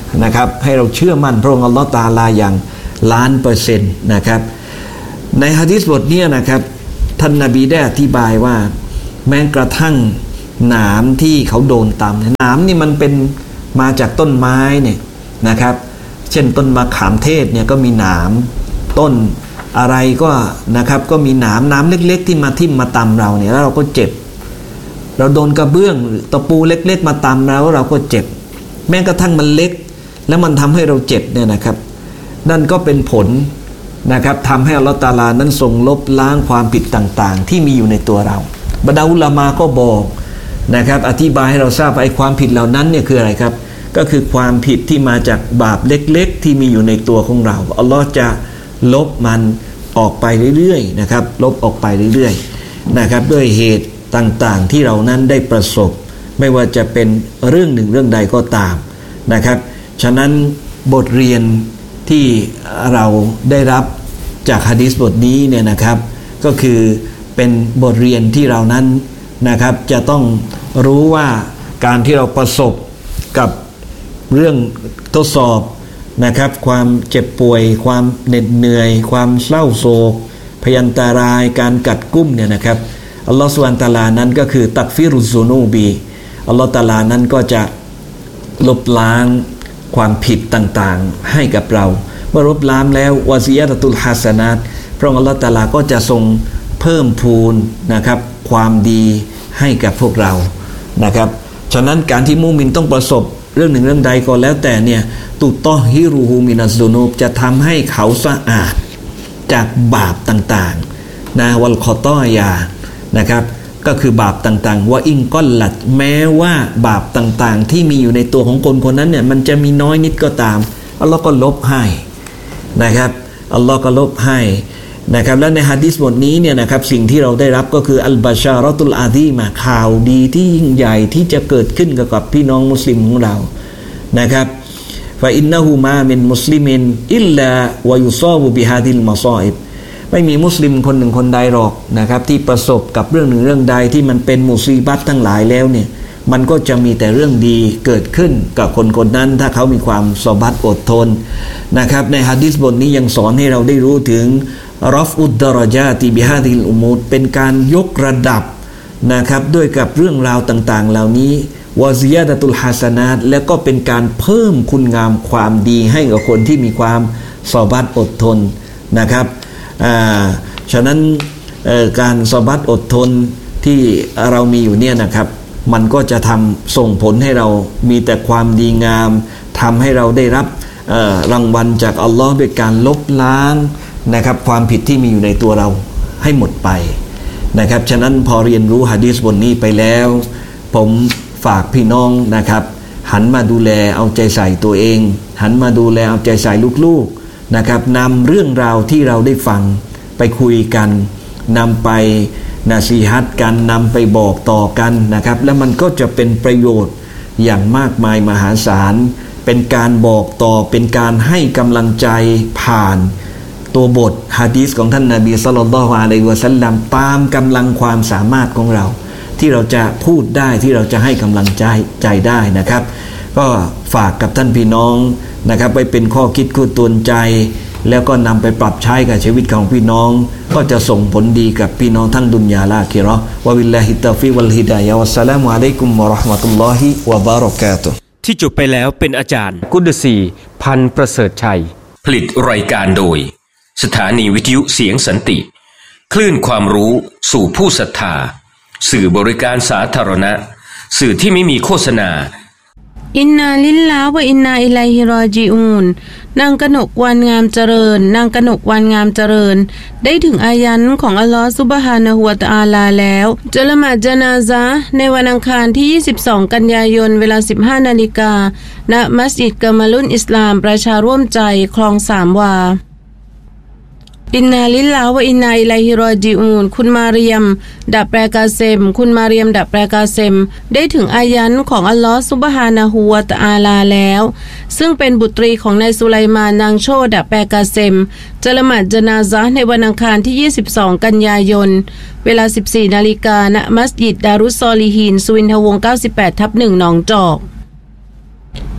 นะครับให้เราเชื่อมั่นพระองค์อัลลอฮฺตะอาลาอย่างล้านเปอร์เซ็นต์นะครับในหะดีษบทนี้นะครับท่านนบีได้อธิบายว่าแม้กระทั่งหนามที่เขาโดนตำหนามนี่มันเป็นมาจากต้นไม้เนี่ยนะครับเช่นต้นมะขามเทศเนี่ยก็มีหนามต้นอะไรก็นะครับก็มีหนามหนามเล็กๆที่มาทิ่มมาตำเราเนี่ยแล้วเราก็เจ็บเราโดนกระเบื้องตะปูเล็กๆมาตำเราเราก็เจ็บแม้กระทั่งมันเล็กแล้วมันทำให้เราเจ็บเนี่ยนะครับนั่นก็เป็นผลนะครับทำให้อัลเลาะห์ตะอาลานั้นทรงลบล้างความผิดต่างๆที่มีอยู่ในตัวเราบรรดาอุลามะก็บอกนะครับอธิบายให้เราทราบไอ้ความผิดเหล่านั้นเนี่ยคืออะไรครับก็คือความผิดที่มาจากบาปเล็กๆที่มีอยู่ในตัวของเราอัลลอฮ์จะลบมันออกไปเรื่อยๆนะครับลบออกไปเรื่อยๆนะครับด้วยเหตุต่างๆที่เรานั้นได้ประสบไม่ว่าจะเป็นเรื่องหนึ่งเรื่องใดก็ตามนะครับฉะนั้นบทเรียนที่เราได้รับจากหะดีษบทนี้เนี่ยนะครับก็คือเป็นบทเรียนที่เรานั้นนะครับจะต้องรู้ว่าการที่เราประสบกับเรื่องทดสอบนะครับความเจ็บป่วยความเหน็ดเหนื่อยความเศร้าโศกพยันตรายการกัดกุ้มเนี่ยนะครับอัลลอฮฺซุบฮานะฮูวะตะอาลานั้นก็คือตักฟิรุซซุนูบีอัลลอฮฺตะอาลานั้นก็จะลบล้างความผิดต่างๆให้กับเราเมื่อลบล้างแล้ววะซิยะตะตุลฮาสนาตพระองค์อัลลอฮฺตะอาลาก็จะทรงเพิ่มพูนนะครับความดีให้กับพวกเรานะครับฉะนั้นการที่มุมินต้องประสบเรื่องหนึ่งเรื่องใดก็แล้วแต่เนี่ยตุตอฮิรูฮูมินัสซุนูบจะทำให้เขาสะอาดจากบาปต่างๆนะวัลคอตอยานะครับก็คือบาปต่างๆว่าอิงก้อนหลัดแม้ว่าบาปต่างๆที่มีอยู่ในตัวของคนคนนั้นเนี่ยมันจะมีน้อยนิดก็ตามอัลลอฮ์ก็ลบให้นะครับอัลลอฮ์ก็ลบให้นะครับและในหะดีษบทนี้เนี่ยนะครับสิ่งที่เราได้รับก็คืออัลบาชาเราะตุลอาซีมาข่าวดีที่ยิ่งใหญ่ที่จะเกิดขึ้นกับพี่น้องมุสลิมของเรานะครับฟาอินนะฮูมามินมุสลิมินอิลลาวะยุซอบุบิฮาดิลมะซออิบไม่มีมุสลิมคนหนึ่งคนใดหรอกนะครับที่ประสบกับเรื่องหนึ่งเรื่องใดที่มันเป็นมุซีบัตทั้งหลายแล้วเนี่ยมันก็จะมีแต่เรื่องดีเกิดขึ้นกับคนคนนั้นถ้าเขามีความซอบัตอดทนนะครับในหะดีษบทนี้ยังสอนให้เราได้รู้ถึงรอฟอุดดารญาติบิฮาดิลอุมูดเป็นการยกระดับนะครับด้วยกับเรื่องราวต่างๆเหล่านี้วะซิยาดะตุลฮาสนาตและก็เป็นการเพิ่มคุณงามความดีให้กับคนที่มีความซอบัตอดทนนะครับอ่าฉะนั้นการซอบัตอดทนที่เรามีอยู่เนี่ยนะครับมันก็จะทำส่งผลให้เรามีแต่ความดีงามทำให้เราได้รับรางวัลจากอัลลอฮ์ด้วยการลบล้างนะครับความผิดที่มีอยู่ในตัวเราให้หมดไปนะครับฉะนั้นพอเรียนรู้หะดีษบทนี้ไปแล้วผมฝากพี่น้องนะครับหันมาดูแลเอาใจใส่ตัวเองหันมาดูแลเอาใจใส่ลูกๆนะครับนำเรื่องราวที่เราได้ฟังไปคุยกันนำไปนาซีฮัตกันนำไปบอกต่อกันนะครับแล้วมันก็จะเป็นประโยชน์อย่างมากมายมหาศาลเป็นการบอกต่อเป็นการให้กำลังใจผ่านตัวบทหะดีษของท่านนบีศ็อลลัลลอฮุอะลัยฮิวะซัลลัมตามกำลังความสามารถของเราที่เราจะพูดได้ที่เราจะให้กำลังใจใจได้นะครับก็ฝากกับท่านพี่น้องนะครับไว้เป็นข้อคิดคู่เตือนใจแล้วก็นำไปปรับใช้กับชีวิตของพี่น้องก็จะส่งผลดีกับพี่น้องทั้งดุนยาและอาคิเราะห์วะบิลลาฮิตตอฟิกวัลฮิดายะฮ์วัสสลามุอะลัยกุมวะเราะห์มะตุลลอฮิวะบารอกาตุฮ์ที่จบไปแล้วเป็นอาจารย์กุดซีพันประเสริฐชัยผลิตรายการโดยสถานีวิทยุเสียงสันติคลื่นความรู้สู่ผู้ศรัทธาสื่อบริการสาธารณะสื่อที่ไม่มีโฆษณาอินนาลิลลาห์วะอินนาอิลัยฮิรอญิอูนนางกนกวันงามเจริญนางกนกวันงามเจริญได้ถึงอายันของอัลลอฮฺซุบฮานะฮูวะตะอาลาแล้วจะละหมาดญะนาซะห์ในวันอังคารที่ยี่สิบสองกันยายนเวลา สิบห้านาฬิกา ณมัสยิดกะมาลุนอิสลามประชาร่วมใจคลองสามวาอินนาลิลลาห์วะอินนาอิลัยฮิรอญิอูนคุณมาเรียมดับแปลกาเซมคุณมาเรียมดับแปลกาเซมได้ถึงอายันของอัลลอฮฺซุบฮานะฮูวะตะอาลาแล้วซึ่งเป็นบุตรีของนายสุไลมานนางโชดับแปลกาเซมจะละหมาดญะนาซะห์ในวันอังคารที่ยี่สิบสองกันยายนเวลา สิบสี่นาฬิกา ณมัสยิดดารุสซอลิฮีนสุวินทวงศ์ เก้าสิบแปดทับหนึ่ง หนองจอก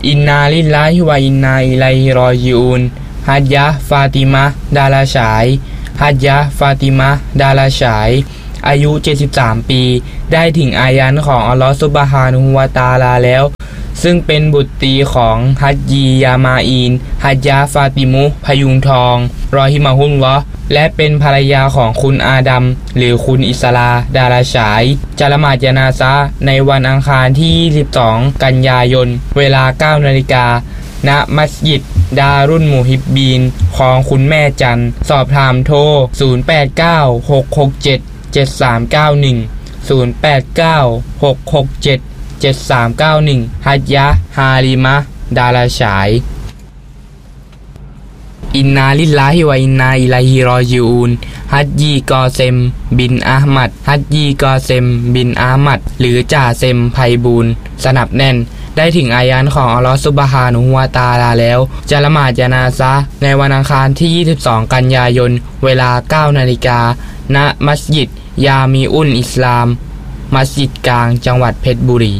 อินนาลิลลาฮิวะอินนาอิลัยฮิรอญิอูนฮัจญะฟาติมะห์ดาราฉายฮัจญะฟาติมะห์ดาราฉายอายุเจ็ดสิบสามปีได้ถึงอายันของอัลเลาะห์ซุบฮานะฮูวะตะอาลาแล้วซึ่งเป็นบุตรีของฮัจญียามาอีนฮัจญะฟาติมุพยุงทองรอฮิมะฮุลลอฮ์และเป็นภรรยาของคุณอาดัมหรือคุณอิสลาดาราฉายจะละหมาดญะนาซะห์ในวันอังคารที่ยี่สิบสองกันยายนเวลา เก้านาฬิกา ณมัสยิดดารุลมุฮิบบีนของคุณแม่จันสอบถามโทรศูนย์ แปด เก้า หก หก เจ็ด เจ็ด สาม เก้า หนึ่ง ศูนย์ แปด เก้า หก หก เจ็ด เจ็ด สาม เก้า หนึ่งฮัจญะฮาลิมะห์ดาราฉายอินนาลิลลาฮิวะอินนาอิลัยฮิรอญิอูนฮัจญีกอเซมบินอะห์มัดฮัจญีกอเซมบินอะห์มัดหรือจ่าเซมไพบูลย์สนับแน่นได้ถึงอายันของอัลเลาะห์ซุบฮานะฮูวะตะอาลาแล้วจะละหมาดญะนาซะห์ในวันอังคารที่ยี่สิบสองกันยายนเวลา เก้านาฬิกา ณมัสยิดยามีอุลอิสลามมัสยิดกลางจังหวัดเพชรบุรี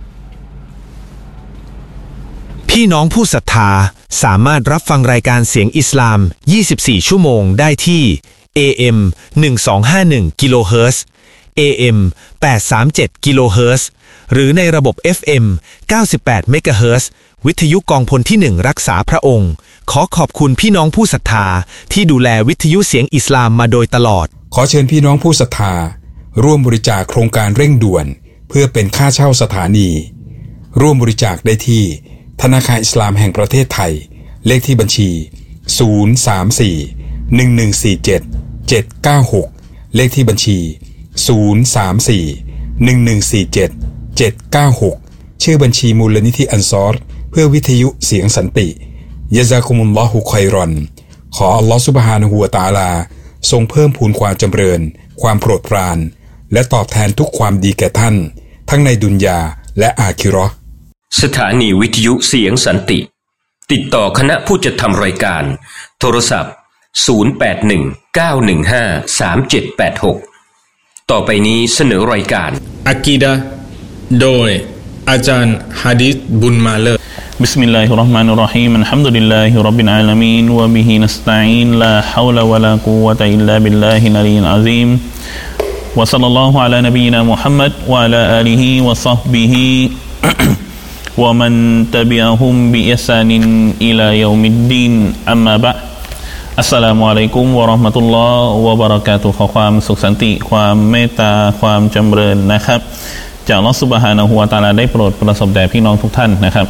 พี่น้องผู้ศรัทธาสามารถรับฟังรายการเสียงอิสลามยี่สิบสี่ชั่วโมงได้ที่ เอ เอ็ม หนึ่งสองห้าหนึ่ง กิโลเฮิรตซ์ เอ เอ็ม แปดสามเจ็ด กิโลเฮิรตซ์หรือในระบบ เอฟ เอ็ม เก้าสิบแปด เมกะเฮิรตซ์วิทยุกองพลที่หนึ่งรักษาพระองค์ขอขอบคุณพี่น้องผู้ศรัทธาที่ดูแลวิทยุเสียงอิสลามมาโดยตลอดขอเชิญพี่น้องผู้ศรัทธาร่วมบริจาคโครงการเร่งด่วนเพื่อเป็นค่าเช่าสถานีร่วมบริจาคได้ที่ธนาคารอิสลามแห่งประเทศไทยเลขที่บัญชีศูนย์ สาม สี่ หนึ่ง หนึ่ง สี่ เจ็ด เจ็ด เก้า หกเลขที่บัญชีศูนย์ สาม สี่ หนึ่ง หนึ่ง สี่ เจ็ด เจ็ด เก้า หกชื่อบัญชีมูลนิธิอันซอรเพื่อวิทยุเสียงสันติยะซากุมุลลอฮุค็อยรอนขออัลเลาะห์ซุบฮานะฮูวะตะอาลาทรงเพิ่มพูนความจำเริญความโปรดปรานและตอบแทนทุกความดีแก่ท่านทั้งในดุนยาและอาคิเราะห์สถานีวิทยุเสียงสันติติดต่อคณะผู้จัดทำรายการโทรศัพท์ศูนย์ แปด หนึ่ง เก้า หนึ่ง ห้า สาม เจ็ด แปด หกต่อไปนี้เสนอรายการอะกีดะห์โดยอาจารย์ฮะดีษบุญมาเลอบิสมิลลาฮิรเราะห์มานิรเราะฮีมอัลฮัมดุลิลลาฮิร็อบบิลอาลามีนวะบิฮินัสตะอีนลาฮาวละวะลากุวะตะอิลลาบิลลาฮิลอะลียิลอะซีมวะศ็อลลัลลอฮุอะลานบีนามุฮัมมัดวะอะลาอาลิฮิวะศอฮบิฮิวะมันตะบิอะฮุมบิอิห์ซานินอิลายอมิดดีนอัมมาบะอ์อัสสลามุอะลัยกุมวะเราะห์มะตุลลอฮ์วะบะเราะกาตุฮ์ขอความสุขสันติความเมตตาความจำเริญนะครับจากอัลเลาะห์ซุบฮานะฮูวะตะอาลาได้โปรดประสบแด่พี่น้องทุกท่านนะครับ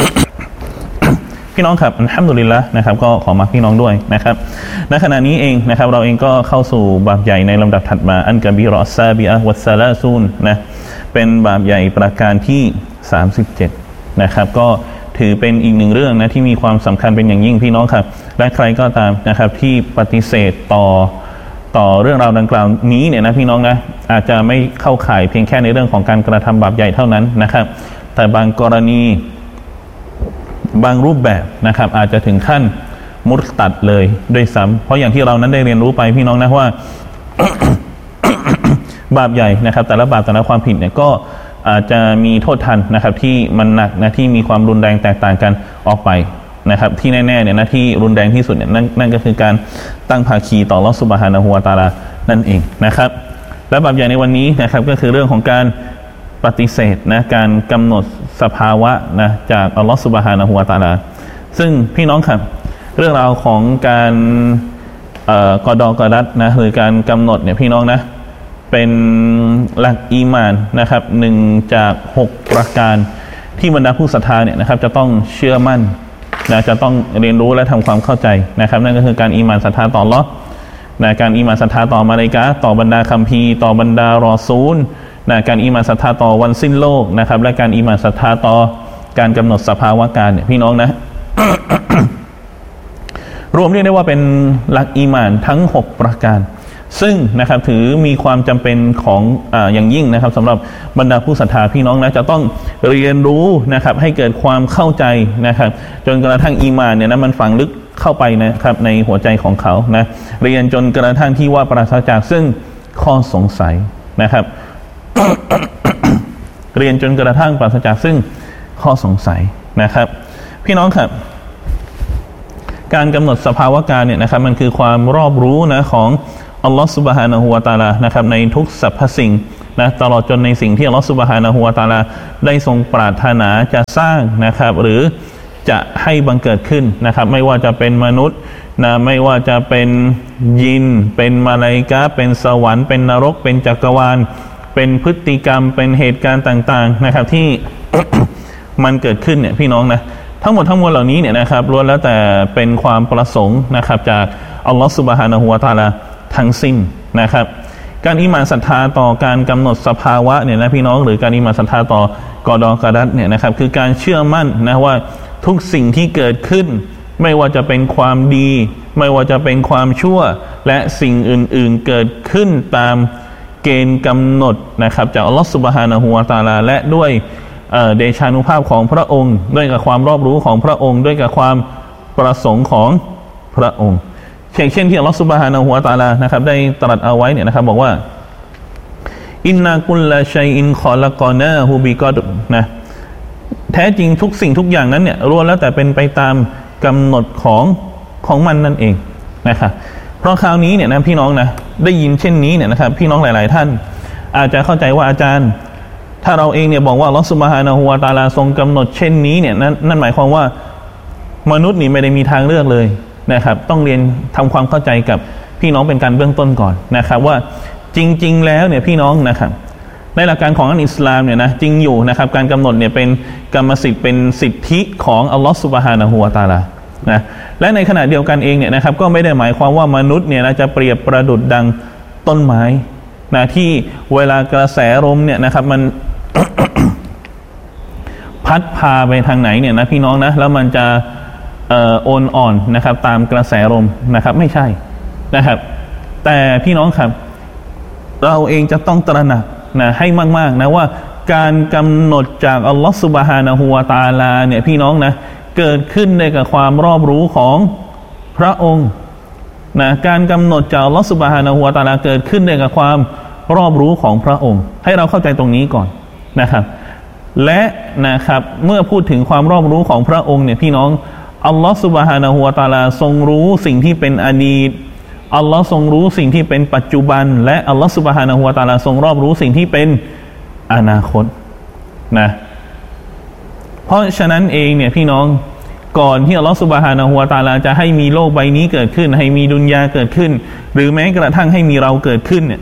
พี่น้องครับอัลฮัมดุลิลละห์นะครับก็ขอมาพี่น้องด้วยนะครับณขณะนี้เองนะครับเราเองก็เข้าสู่บาปใหญ่ในลำดับถัดมาอันกะบีเราะอัสซาบิอะฮ์วัสซาลาซูนนะเป็นบาปใหญ่ประการที่สามสิบเจ็ดนะครับก็ถือเป็นอีกหนึ่งเรื่องนะที่มีความสำคัญเป็นอย่างยิ่งพี่น้องครับและใครก็ตามนะครับที่ปฏิเสธต่อต่อเรื่องราวดังกล่าวนี้เนี่ยนะพี่น้องนะอาจจะไม่เข้าข่ายเพียงแค่ในเรื่องของการกระทำบาปใหญ่เท่านั้นนะครับแต่บางกรณีบางรูปแบบนะครับอาจจะถึงขั้นมุรตัดเลยด้วยซ้ำเพราะอย่างที่เรานั้นได้เรียนรู้ไปพี่น้องนะว่า บาปใหญ่นะครับแต่ละบาปแต่ละความผิดเนี่ยก็อาจจะมีโทษทันนะครับที่มันหนักนะที่มีความรุนแรงแตกต่างกันออกไปนะครับที่แน่ๆเนี่ยนะที่รุนแรงที่สุดเนี่ยนั่นนั่นก็คือการตั้งภาคีต่ออัลเลาะห์ซุบฮานะฮูวะตะอาลานั่นเองนะครับและบาปใหญ่ในวันนี้นะครับก็คือเรื่องของการปฏิเสธนะการกำหนดสภาวะนะจากอัลเลาะห์ซุบฮานะฮูวะตะอาลาซึ่งพี่น้องครับเรื่องราวของการเอ่อกอฎอกอดัรนะหรือการกำหนดเนี่ยพี่น้องนะเป็นหลักอีหม่านนะครับหนึ่งจากหกประการที่บรรดาผู้ศรัทธาเนี่ยนะครับจะต้องเชื่อมั่นนะจะต้องเรียนรู้และทำความเข้าใจนะครับนั่นก็คือการอีหม่านศรัทธาต่ออัลเลาะห์นะการอีหม่านศรัทธาต่อมลาอิกะฮ์ต่อบรรดาคัมภีร์ต่อบรรดารอซูลนะการอีหม่านศรัทธาต่อวันสิ้นโลกนะครับและการอีหม่านศรัทธาต่อการกำหนดสภาวะการเนี่ยพี่น้องนะ รวมเรียกได้ว่าเป็นหลักอีหม่านทั้งหกประการซึ่งนะครับถือมีความจำเป็นของอ่าอย่างยิ่งนะครับสำหรับบรรดาผู้ศรัทธาพี่น้องนะจะต้องเรียนรู้นะครับให้เกิดความเข้าใจนะครับจนกระทั่งอีหม่านเนี่ยนะมันฝังลึกเข้าไปนะครับในหัวใจของเขานะเรียนจนกระทั่งที่ว่าปราศจากซึ่งข้อสงสัยนะครับ เรียนจนกระทั่งปราศจากซึ่งข้อสงสัยนะครับพี่น้องครับการกำหนดสภาวะการเนี่ยนะครับมันคือความรอบรู้นะของอัลลอฮฺซุบฮานะฮูวะตะอาลานะครับในทุกสรรพสิ่งนะตลอดจนในสิ่งที่อัลลอฮฺซุบฮานะฮูวะตะอาลาได้ทรงปรารถนาจะสร้างนะครับหรือจะให้บังเกิดขึ้นนะครับไม่ว่าจะเป็นมนุษย์นะไม่ว่าจะเป็นยินเป็นมาลาอิกะฮ์เป็นสวรรค์เป็นนรกเป็นจักรวาลเป็นพฤติกรรมเป็นเหตุการณ์ต่างๆนะครับที่ มันเกิดขึ้นเนี่ยพี่น้องนะทั้งหมดทั้งมวลเหล่านี้เนี่ยนะครับล้วนแล้วแต่เป็นความประสงค์นะครับจากอัลลอฮฺซุบฮานะฮูวะตะอาลาทั้งสิ้นนะครับการอิหม่านศรัทธาต่อการกำหนดสภาวะเนี่ยนะพี่น้องหรือการอิหม่านศรัทธาต่อกอฎอกะดัรเนี่ยนะครับคือการเชื่อมั่นนะว่าทุกสิ่งที่เกิดขึ้นไม่ว่าจะเป็นความดีไม่ว่าจะเป็นความชั่วและสิ่งอื่นๆเกิดขึ้นตามเกณฑ์กำหนดนะครับจากอัลลอฮฺซุบฮานะฮูวะตะอาลาและด้วยเดชานุภาพของพระองค์ด้วยกับความรอบรู้ของพระองค์ด้วยกับความประสงค์ของพระองค์เช่นเช่นที่อัลลอฮฺซุบฮานะฮูวะตะอาลานะครับได้ตรัสเอาไว้เนี่ยนะครับบอกว่าอินนากุลลาชัยอินคอละกอนาฮูบิกอดนะแท้จริงทุกสิ่งทุกอย่างนั้นเนี่ยล้วนแล้วแต่เป็นไปตามกำหนดของของมันนั่นเองนะครับเพราะคราวนี้เนี่ยนะพี่น้องนะได้ยินเช่นนี้เนี่ยนะครับพี่น้องหลายๆท่านอาจจะเข้าใจว่าอาจารย์ถ้าเราเองเนี่ยบอกว่าอัลเลาะห์ซุบฮานะฮูวะตะอาลาทรงกำหนดเช่นนี้เนี่ยนั่นนั่นหมายความว่ามนุษย์นี่ไม่ได้มีทางเลือกเลยนะครับต้องเรียนทำความเข้าใจกับพี่น้องเป็นการเบื้องต้นก่อนนะครับว่าจริงๆแล้วเนี่ยพี่น้องนะครับในหลักการของอัลอิสลามเนี่ยนะจริงอยู่นะครับการกำหนดเนี่ยเป็นกรรมสิทธิ์เป็นสิทธิของอัลลอฮฺซุบฮานะฮูวะตะอาลานะและในขณะเดียวกันเองเนี่ยนะครับก็ไม่ได้หมายความว่ามนุษย์เนี่ยนะจะเปรียบประดุจดังต้นไม้นะที่เวลากระแสลมเนี่ยนะครับมัน พัดพาไปทางไหนเนี่ยนะพี่น้องนะแล้วมันจะเอ่อโอนอ่อนนะครับตามกระแสลมนะครับไม่ใช่นะครับแต่พี่น้องครับเราเองจะต้องตระหนักนะให้มากๆนะว่าการกำหนดจากอัลลอฮฺซุบฮานะฮูวะตะอาลาเนี่ยพี่น้องนะเกิดขึ้นได้กับความรอบรู้ของพระองค์นะการกำหนดจากอัลลอฮฺซุบฮานะฮูวะตะอาลาเกิดขึ้นได้กับความรอบรู้ของพระองค์ให้เราเข้าใจตรงนี้ก่อนนะครับและนะครับเมื่อพูดถึงความรอบรู้ของพระองค์เนี่ยพี่น้องอัลลอฮฺซุบฮานะฮูวะตะอาลาทรงรู้สิ่งที่เป็นอดีตอัลลอฮ์ทรงรู้สิ่งที่เป็นปัจจุบันและอัลลอฮ์ซุบฮานะฮูวะตะอาลาทรงรอบรู้สิ่งที่เป็นอนาคตนะเพราะฉะนั้นเองเนี่ยพี่น้องก่อนที่อัลลอฮ์ซุบฮานะฮูวะตะอาลาจะให้มีโลกใบนี้เกิดขึ้นให้มีดุนยาเกิดขึ้นหรือแม้กระทั่งให้มีเราเกิดขึ้นเนี่ย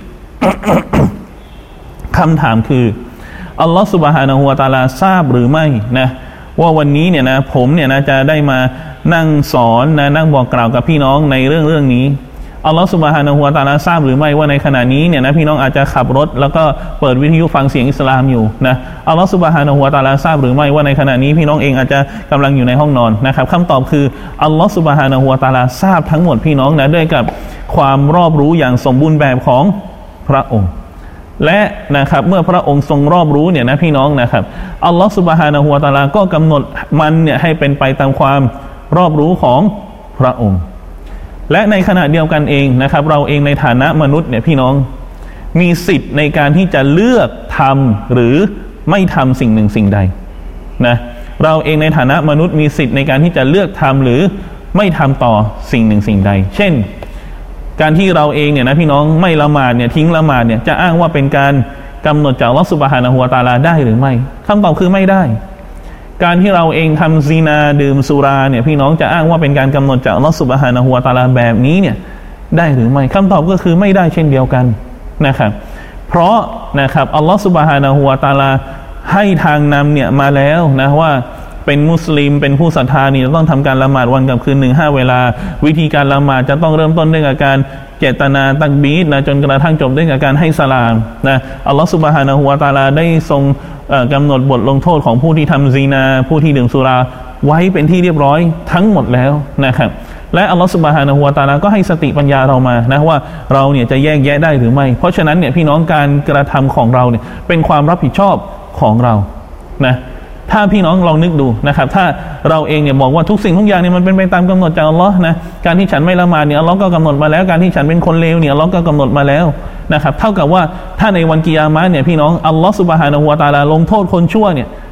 คำถามคืออัลลอฮ์ซุบฮานะฮูวะตะอาลาทราบหรือไม่นะว่าวันนี้เนี่ยนะผมเนี่ยนะจะได้มานั่งสอนนะนั่งบอกกล่าวกับพี่น้องในเรื่องเรื่องนี้อัลลอฮฺซุบฮานะฮูวะตะอาลาทราบหรือไม่ว่าในขณะนี้เนี่ยนะพี่น้องอาจจะขับรถแล้วก็เปิดวิทยุฟังเสียงอิสลามอยู่นะอัลลอฮฺซุบฮานะฮูวะตะอาลาทราบหรือไม่ว่าในขณะนี้พี่น้องเองอาจจะกำลังอยู่ในห้องนอนนะครับคำตอบคืออัลลอฮฺซุบฮานะฮูวะตะอาลาทราบทั้งหมดพี่น้องนะด้วยกับความรอบรู้อย่างสมบูรณ์แบบของพระองค์และนะครับเมื่อพระองค์ทรงรอบรู้เนี่ยนะพี่น้องนะครับอัลลอฮฺซุบฮานะฮูวะตะอาลาก็กำหนดมันเนี่ยให้เป็นไปตามความรอบรู้ของพระองค์และในขณะเดียวกันเองนะครับเราเองในฐานะมนุษย์เนี่ยพี่น้องมีสิทธิ์ในการที่จะเลือกทำหรือไม่ทำสิ่งหนึ่งสิ่งใดนะเราเองในฐานะมนุษย์มีสิทธิ์ในการที่จะเลือกทำหรือไม่ทำต่อสิ่งหนึ่งสิ่งใดเช่นการที่เราเองเนี่ยนะพี่น้องไม่ละหมาดเนี่ยทิ้งละหมาดเนี่ยจะอ้างว่าเป็นการกำหนดจากอัลเลาะห์ซุบฮานะฮูวะตะอาลาได้หรือไม่คำตอบคือไม่ได้การที่เราเองทำซีนาดื่มสุราเนี่ยพี่น้องจะอ้างว่าเป็นการกำหนดจากอัลเลาะห์ซุบฮานะฮูวะตะอาลาแบบนี้เนี่ยได้หรือไม่คำตอบก็คือไม่ได้เช่นเดียวกันนะครับเพราะนะครับอัลเลาะห์ซุบฮานะฮูวะตะอาลาให้ทางนำเนี่ยมาแล้วนะว่าเป็นมุสลิมเป็นผู้ศรัทธานี่ต้องทำการละหมาดวันกับคืนหนึ่งห้าเวลาวิธีการละหมาดจะต้องเริ่มต้นด้วยการเจตนาตักบีรนะจนกระทั่งจบด้วยการให้สลามนะอัลเลาะห์ซุบฮานะฮูวะตะอาลาได้ทรงกำหนดบทลงโทษของผู้ที่ทำซีนาผู้ที่ดื่มสุราไว้เป็นที่เรียบร้อยทั้งหมดแล้วนะครับและอัลเลาะห์ซุบฮานะฮูวะตะอาลาก็ให้สติปัญญาเรามานะว่าเราเนี่ยจะแยกแยะได้หรือไม่เพราะฉะนั้นเนี่ยพี่น้องการกระทำของเราเนี่ยเป็นความรับผิดชอบของเรานะถ้าพี่น้องลองนึกดูนะครับถ้าเราเองเนี่ยบอกว่าทุกสิ่งทุกอย่างเนี่ยมันเป็นไปตามกำหนดจากอัลเลาะห์นะการที่ฉันไม่ละหมาดเนี่ยอัลเลาะห์ก็กำหนดมาแล้วการที่ฉันเป็นคนเลวเนี่ยอัลเลาะห์ก็กำหนดมาแล้วนะครับเท่ากับว่าถ้าในวันกิยามะห์เนี่ยพี่น้องอัลเลาะห์ซุบฮานะฮูวะตะอาลาลงโทษคนชั่วเนี่ย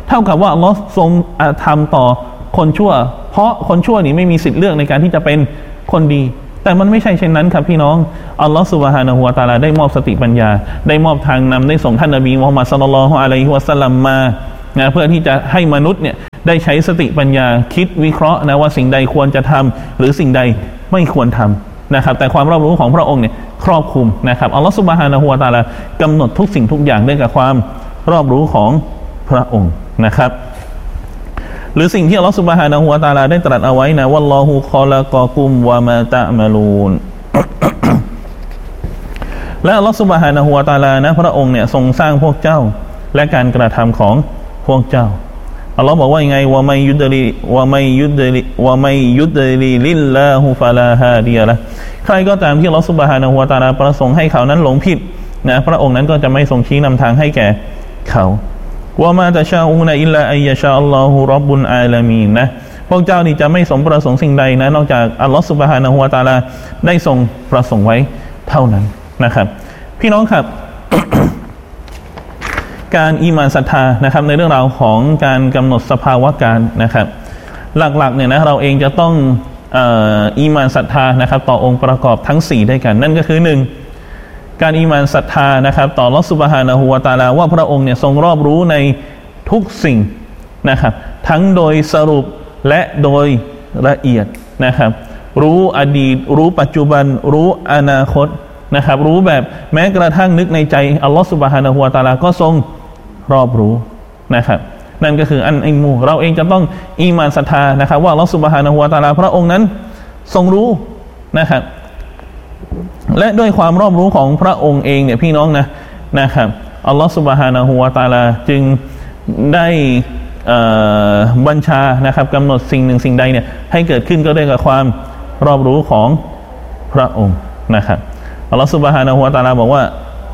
เท่ากับว่าอัลลอฮ์ทรงทำต่อคนชั่วเพราะคนชั่วนี่ไม่มีสิทธิ์เลือกในการที่จะเป็นคนดีแต่มันไม่ใช่เช่นนั้นครับพี่น้องอัลลอฮ์ซุบฮานะฮูวะตะอาลาได้มอบสติปัญญาได้มอบทางนำได้ส่งท่านนบีมุฮัมมัดศ็อลลัลลอฮุอะลัยฮิวะซัลลัมมานะเพื่อที่จะให้มนุษย์เนี่ยได้ใช้สติปัญญาคิดวิเคราะห์นะว่าสิ่งใดควรจะทำหรือสิ่งใดไม่ควรทำนะครับแต่ความรอบรู้ของพระองค์เนี่ยครอบคลุมนะครับอัลลอฮฺซุบฮานะฮูวะตะอาลากำหนดทุกสิ่งทุกอย่างด้วยกับความรอบรู้ของพระองค์นะครับหรือสิ่งที่อัลลอฮฺซุบฮานะฮูวะตะอาลาได้ตรัสเอาไว้นะวัลลอฮุคอละกอกุมวะมาตะมาลูน และอัลลอฮฺซุบฮานะฮูวะตะอาลานะพระองค์เนี่ยทรงสร้างพวกเจ้าและการกระทำของพวกเจ้าอัลลอฮ์บอกว่ายังไงวะมัยยุดลิวะมัยยุดลิวะมัยยุดลิลิลลาฮุฟะลาฮาดิยะละใครก็ตามที่อัลลอฮ์ซุบฮานะฮูวะตะอาลาประสงค์ให้เขานั้นหลงผิดนะพระองค์นั้นก็จะไม่ทรงชี้นำทางให้แก่เขาวะมาตะชาอูนะอิลลาอัยยะชาอัลลอฮุร็อบบุลอาลามีนนะพวกเจ้านี่จะไม่สมประสงค์สิ่งใดนะนอกจากอัลลอฮ์ซุบฮานะฮูวะตะอาลาได้ทรงประสงค์ไว้เท่านั้นนะครับพี่น้องครับ การอีหม่านศรัทธานะครับในเรื่องราวของการกำหนดสภาวะการนะครับหลักๆเนี่ยนะเราเองจะต้องเอ่ออีหม่านศรัทธานะครับต่อองค์ประกอบทั้งสี่ด้วยกันนั่นก็คือหนึ่งการอีหม่านศรัทธานะครับต่ออัลเลาะห์ซุบฮานะฮูวะตะอาลาว่าพระองค์เนี่ยทรงรอบรู้ในทุกสิ่งนะครับทั้งโดยสรุปและโดยละเอียดนะครับรู้อดีตรู้ปัจจุบันรู้อนาคตนะครับรู้แบบแม้กระทั่งนึกในใจอัลลอฮฺซุบฮานะฮูวะตะอาลาก็ทรงรอบรู้นะครับนั่นก็คืออันอิลมูเราเองจะต้องอีหม่านศรัทธานะครับว่าอัลลอฮฺซุบฮานะฮูวะตะอาลาพระองค์นั้นทรงรู้นะครับและด้วยความรอบรู้ของพระองค์เองเนี่ยพี่น้องนะนะครับอัลลอฮฺซุบฮานะฮูวะตะอาลาจึงได้บัญชานะครับกำหนดสิ่งหนึ่งสิ่งใดเนี่ยให้เกิดขึ้นก็ด้วยกับความรอบรู้ของพระองค์นะครับอัลลอฮฺซุบฮานะฮูวะตะอาลาบอกว่า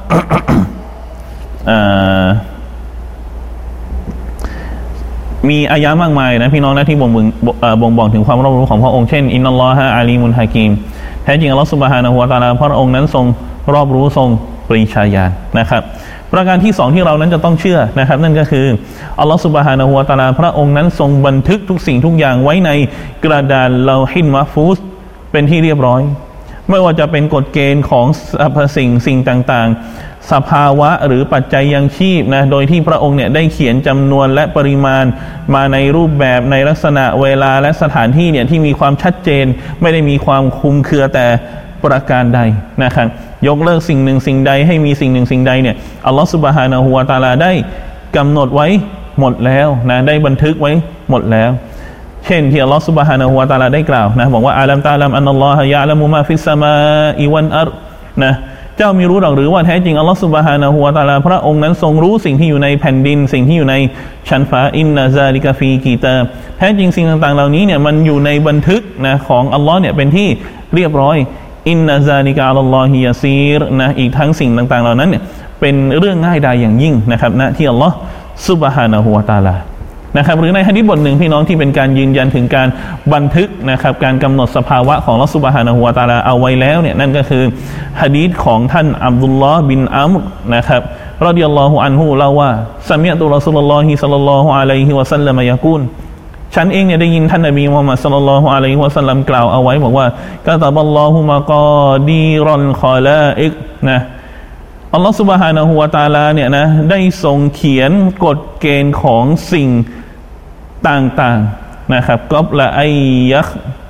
มีอายะมากมายนะพี่น้องนะที่บ่งบอกบ่งบอกถึงความรอบรู้ของพระองค์เช่นอินนัลลอฮะอาลีมุนฮะกีมแท้จริงอัลลอฮฺซุบฮานะฮูวะตะอาลาพระองค์นั้นทรงรอบรู้ทรงปริชาญาณนะครับประการที่สองที่เรานั้นจะต้องเชื่อนะครับนั่นก็คืออัลลอฮฺซุบฮานะฮูวะตะอาลาพระองค์นั้นทรงบันทึกทุกสิ่งทุกอย่างไว้ในกระดานลอฮิลมะฟูซเป็นที่เรียบร้อยไม่ว่าจะเป็นกฎเกณฑ์ของสรรพสิ่งสิ่งต่างๆสภาวะหรือปัจจัยยังชีพนะโดยที่พระองค์เนี่ยได้เขียนจำนวนและปริมาณมาในรูปแบบในลักษณะเวลาและสถานที่เนี่ยที่มีความชัดเจนไม่ได้มีความคลุมเครือแต่ประการใดนะครับยกเลิกสิ่งหนึ่งสิ่งใดให้มีสิ่งหนึ่งสิ่งใดเนี่ยอัลลอฮฺซุบฮานะฮูวะตะอาลาได้กำหนดไว้หมดแล้วนะได้บันทึกไว้หมดแล้วเช่นที่อัลลอฮฺซุบฮานะฮูวะตะอาลาได้กล่าวนะบอกว่าอาลัมตะลัมอันนัลลอฮะยะละมุมาฟิสสมาอิวัลอัรฎ์นะเจ้ามีรู้หรือว่าแท้จริงอัลลอฮฺซุบฮานะฮูวะตะอาลาพระองค์นั้นทรงรู้สิ่งที่อยู่ในแผ่นดินสิ่งที่อยู่ในชั้นฟ้าอินนะซาลิกะฟีกิตาบแท้จริงสิ่งต่างๆเหล่านี้เนี่ยมันอยู่ในบันทึกนะของอัลลอฮ์เนี่ยเป็นที่เรียบร้อยอินนะซาลิกะอัลลอฮิยะซีรนะอีกทั้งสิ่งต่างๆเหล่านั้นเนี่ยเป็นเรื่องง่ายดายอย่างยิ่งนะครับณที่อัลลอฮ์ซุบฮานะฮูวะตะอาลานะครับหรือในหะดีษบทหนึ่งพี่น้องที่เป็นการยืนยันถึงการบันทึกนะครับการกำหนดสภาวะของอัลเลาะห์ซุบฮานะฮูวะตะอาลาเอาไว้แล้วเนี่ยนั่นก็คือหะดีษของท่านอับดุลลอฮ์บินอัมรนะครับรอฎิยัลลอฮุอันฮุเล่าว่าซะมิอ์ตุรอซูลุลลอฮิศ็อลลัลลอฮุอะลัยฮิวะซัลลัมยะกูลฉันเองเนี่ยได้ยินท่านนบีมุฮัมมัดศ็อลลัลลอฮุอะลัยฮิวะซัลลัมกล่าวเอาไว้บอกว่ากะตะบัลลอฮุมะกอดีรัลคอลาอิกนะอัลลอฮ์ซุบฮานะฮูวะตะอาลาเนี่ยนะได้ทรงเขียนกฎเกณฑ์ของสิ่งต่างๆนะครับกอบละอัยยัก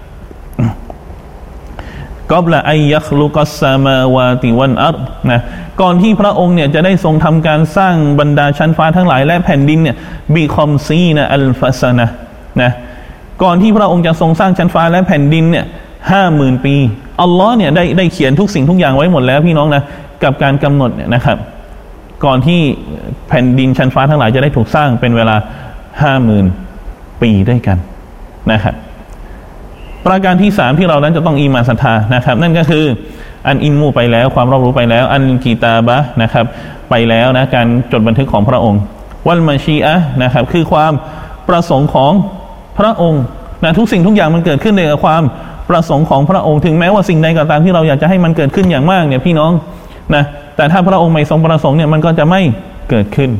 กอบละอัยยัคลุกัสสมาวาติวัลอัรฎ์นะก่อนที่พระองค์เนี่ยจะได้ทรงทำการสร้างบรรดาชั้นฟ้าทั้งหลายและแผ่นดินเนี่ยบิคอมซีนะอัลฟาซานะนะก่อนที่พระองค์จะทรงสร้างชั้นฟ้าและแผ่นดินเนี่ยห้าหมื่นปีอัลลอฮ์เนี่ยได้ได้เขียนทุกสิ่งทุกอย่างไว้หมดแล้วพี่น้องนะกับการกำหนดเนี่ยนะครับก่อนที่แผ่นดินชั้นฟ้าทั้งหลายจะได้ถูกสร้างเป็นเวลาห้าหมื่นปีด้วยกันนะครับประการที่สามที่เรานั้นจะต้องอีหม่านศรัทธานะครับนั่นก็คืออันอิลมูไปแล้วความรอบรู้ไปแล้วอันกีตาบะนะครับไปแล้วนะการจดบันทึกของพระองค์วัลมาชีอะห์นะครับคือความประสงค์ของพระองค์นะทุกสิ่งทุกอย่างมันเกิดขึ้นในความประสงค์ของพระองค์ถึงแม้ว่าสิ่งใดก็ตามที่เราอยากจะให้มันเกิดขึ้นอย่างมากเนี่ยพี่น้องนะแต่ถ้าพระองค์ไม่ทรงประสงค์เนี่ยมันก็จะไม่เกิดขึ้น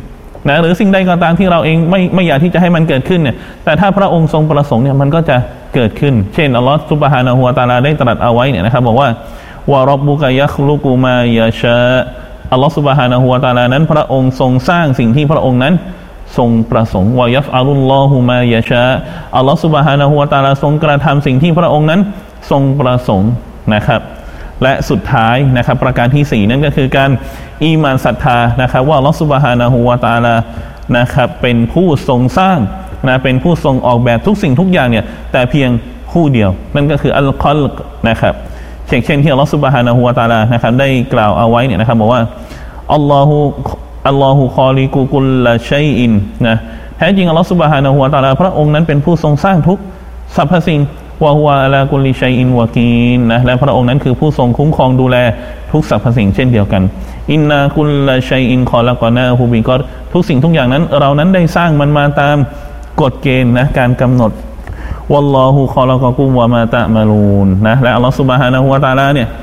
นะหรือสิ่งใดก็ตามที่เราเองไม่ไม่อยากที่จะให้มันเกิดขึ้นเนี่ยแต่ถ้าพระองค์ทรงประสงค์เนี่ยมันก็จะเกิดขึ้นเช่นอัลลอฮฺซุบฮานะฮูวะตะอาลาได้ตรัสเอาไว้เนี่ยนะครับบอกว่าวะร็อบบุกะยัคลุกุมายะชาอัลลอฮฺซุบฮานะฮูวะตะอาลานั้นพระองค์ทรงสร้างสิ่งที่พระองค์นั้นทรงประสงค์วะยัฟอาลุลลอฮุมายะชาอัลลอฮฺซุบฮานะฮูวะตะอาลาทรงกระทำสิ่งที่พระองค์นั้นทรงประสงค์นะครับและสุดท้ายนะครับประการที่สี่นั่นก็คือการอีมานศรัทธานะครับว่าอัลลอฮฺซุบฮานะฮูวะตะอาลานะครับเป็นผู้ทรงสร้างนะเป็นผู้ทรงออกแบบทุกสิ่งทุกอย่างเนี่ยแต่เพียงผู้เดียวนั่นก็คืออัลกอลกนะครับเช่นเช่นที่อัลลอฮฺซุบฮานะฮูวะตะอาลานะครับได้กล่าวเอาไว้เนี่ยนะครับบอกว่าอัลลอฮฺอัลลอฮฺคอลิกุกุลละชัยอินนะแท้จริงอัลลอฮฺซุบฮานะฮูวะตะอาลาพระองค์นั้นเป็นผู้ทรงสร้างทุกสรรพสิ่งวะฮุวะอะลากุลิชัยอินวะกีนนะและพระองค์นั้นคือผู้ทรงคุ้มครองดูแลทุกสรรพสิ่งเช่นเดียวกันอินนากุลละชัยอินคอละกอนาฮูบิกอรทุกสิ่งทุกอย่างนั้นเรานั้นได้สร้างมันมาตามกฎเกณฑ์นะการกำหนดวัลลอฮุคอละกอกุมวะมาตะมาลูนนะและอัลลอฮฺซุบฮานะฮูวะตะอาลาเนี่ย